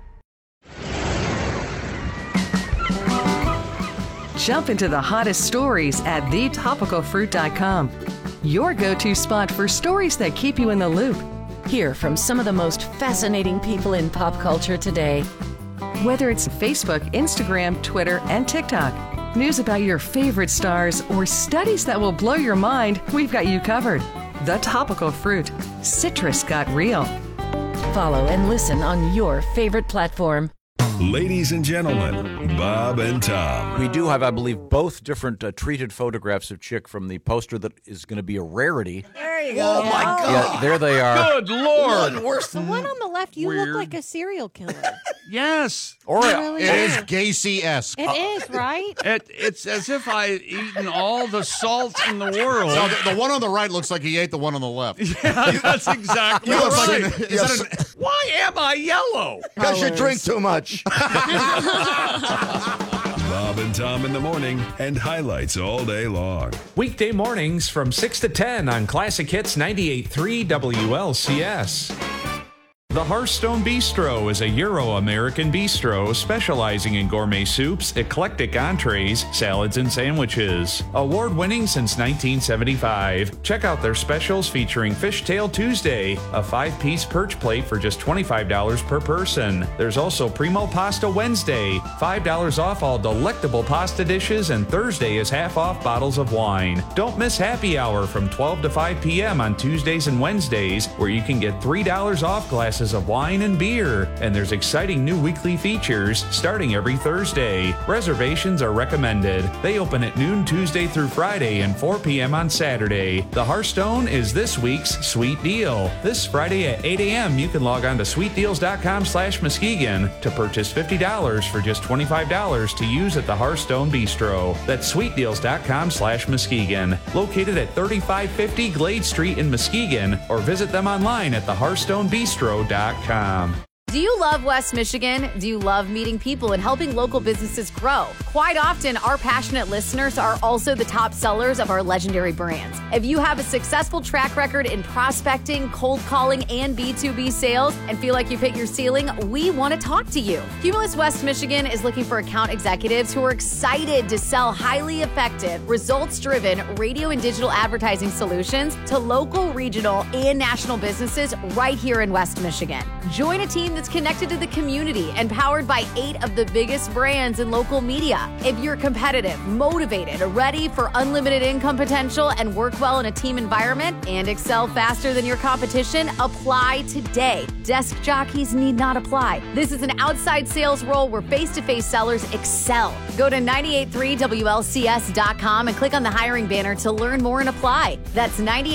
[SPEAKER 19] Jump into the hottest stories at thetopicalfruit.com. Your go-to spot for stories that keep you in the loop.
[SPEAKER 20] Hear from some of the most fascinating people in pop culture today.
[SPEAKER 19] Whether it's Facebook, Instagram, Twitter, and TikTok, news about your favorite stars, or studies that will blow your mind, we've got you covered. The Topical Fruit. Citrus got real.
[SPEAKER 20] Follow and listen on your favorite platform.
[SPEAKER 11] Ladies and gentlemen, Bob and Tom.
[SPEAKER 5] We do have, I believe, both different treated photographs of Chick from the poster that is going to be a rarity.
[SPEAKER 3] There you go.
[SPEAKER 2] Oh, my God.
[SPEAKER 5] Yeah, there they are.
[SPEAKER 1] Good Lord.
[SPEAKER 2] One worse
[SPEAKER 21] The one on the left, you
[SPEAKER 1] Weird.
[SPEAKER 21] look like a serial killer.
[SPEAKER 1] Yes.
[SPEAKER 5] Or
[SPEAKER 21] Really
[SPEAKER 4] It is
[SPEAKER 21] is.
[SPEAKER 4] Gacy-esque.
[SPEAKER 21] It is, right?
[SPEAKER 1] It's as if I had eaten all the salt in the world.
[SPEAKER 4] No, the one on the right looks like he ate the one on the left.
[SPEAKER 1] Yeah, that's exactly
[SPEAKER 4] You look
[SPEAKER 1] right.
[SPEAKER 4] like is that
[SPEAKER 1] Why am I yellow?
[SPEAKER 2] Because you drink too much.
[SPEAKER 11] Bob and Tom in the morning and highlights all day long.
[SPEAKER 14] Weekday mornings from 6 to 10 on Classic Hits 98.3 WLCS. The Hearthstone Bistro is a Euro-American bistro specializing in gourmet soups, eclectic entrees, salads, and sandwiches. Award-winning since 1975. Check out their specials featuring Fishtail Tuesday, a 5-piece perch plate for just $25 per person. There's also Primo Pasta Wednesday, $5 off all delectable pasta dishes, and Thursday is half off bottles of wine. Don't miss happy hour from 12 to 5 p.m. on Tuesdays and Wednesdays, where you can get $3 off glasses of wine and beer, and there's exciting new weekly features starting every Thursday. Reservations are recommended. They open at noon Tuesday through Friday and 4 p.m. on Saturday. The Hearthstone is this week's sweet deal. This Friday at 8 a.m. you can log on to sweetdeals.com/Muskegon to purchase $50 for just $25 to use at the Hearthstone Bistro. That's sweetdeals.com/Muskegon. Located at 3550 Glade Street in Muskegon, or visit them online at thehearthstonebistro.com.
[SPEAKER 22] Do you love West Michigan? Do you love meeting people and helping local businesses grow? Quite often, our passionate listeners are also the top sellers of our legendary brands. If you have a successful track record in prospecting, cold calling, and B2B sales and feel like you've hit your ceiling, we want to talk to you. Cumulus West Michigan is looking for account executives who are excited to sell highly effective, results-driven radio and digital advertising solutions to local, regional, and national businesses right here in West Michigan. Join a team that's connected to the community and powered by 8 of the biggest brands in local media. If you're competitive, motivated, ready for unlimited income potential, and work well in a team environment and excel faster than your competition, apply today. Desk jockeys need not apply. This is an outside sales role where face-to-face sellers excel. Go to 983WLCS.com and click on the hiring banner to learn more and apply. That's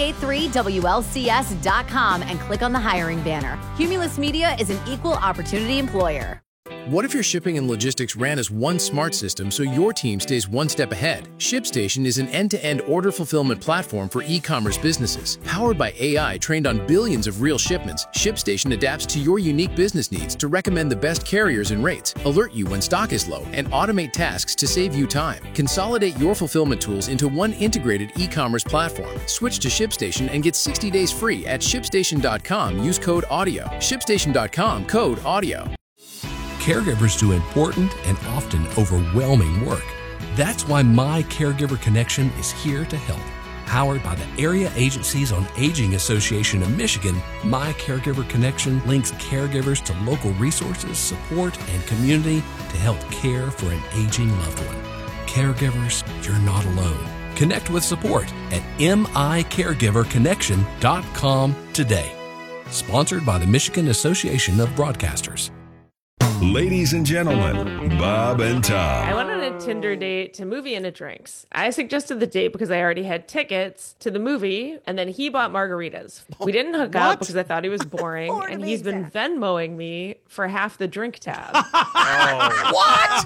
[SPEAKER 22] 983WLCS.com and click on the hiring banner. Cumulus Media is an equal opportunity employer.
[SPEAKER 23] What if your shipping and logistics ran as one smart system so your team stays one step ahead? ShipStation is an end-to-end order fulfillment platform for e-commerce businesses. Powered by AI trained on billions of real shipments, ShipStation adapts to your unique business needs to recommend the best carriers and rates, alert you when stock is low, and automate tasks to save you time. Consolidate your fulfillment tools into one integrated e-commerce platform. Switch to ShipStation and get 60 days free at ShipStation.com. Use code AUDIO. ShipStation.com, code AUDIO.
[SPEAKER 6] Caregivers do important and often overwhelming work. That's why My Caregiver Connection is here to help. Powered by the Area Agencies on Aging Association of Michigan, My Caregiver Connection links caregivers to local resources, support, and community to help care for an aging loved one. Caregivers, you're not alone. Connect with support at micaregiverconnection.com today. Sponsored by the Michigan Association of Broadcasters.
[SPEAKER 11] Ladies and gentlemen, Bob and Tom.
[SPEAKER 12] I went on a Tinder date to movie and a drinks. I suggested the date because I already had tickets to the movie, and then he bought margaritas. We didn't hook up because I thought he was boring, and he's been Venmoing me for half the drink tab.
[SPEAKER 2] What?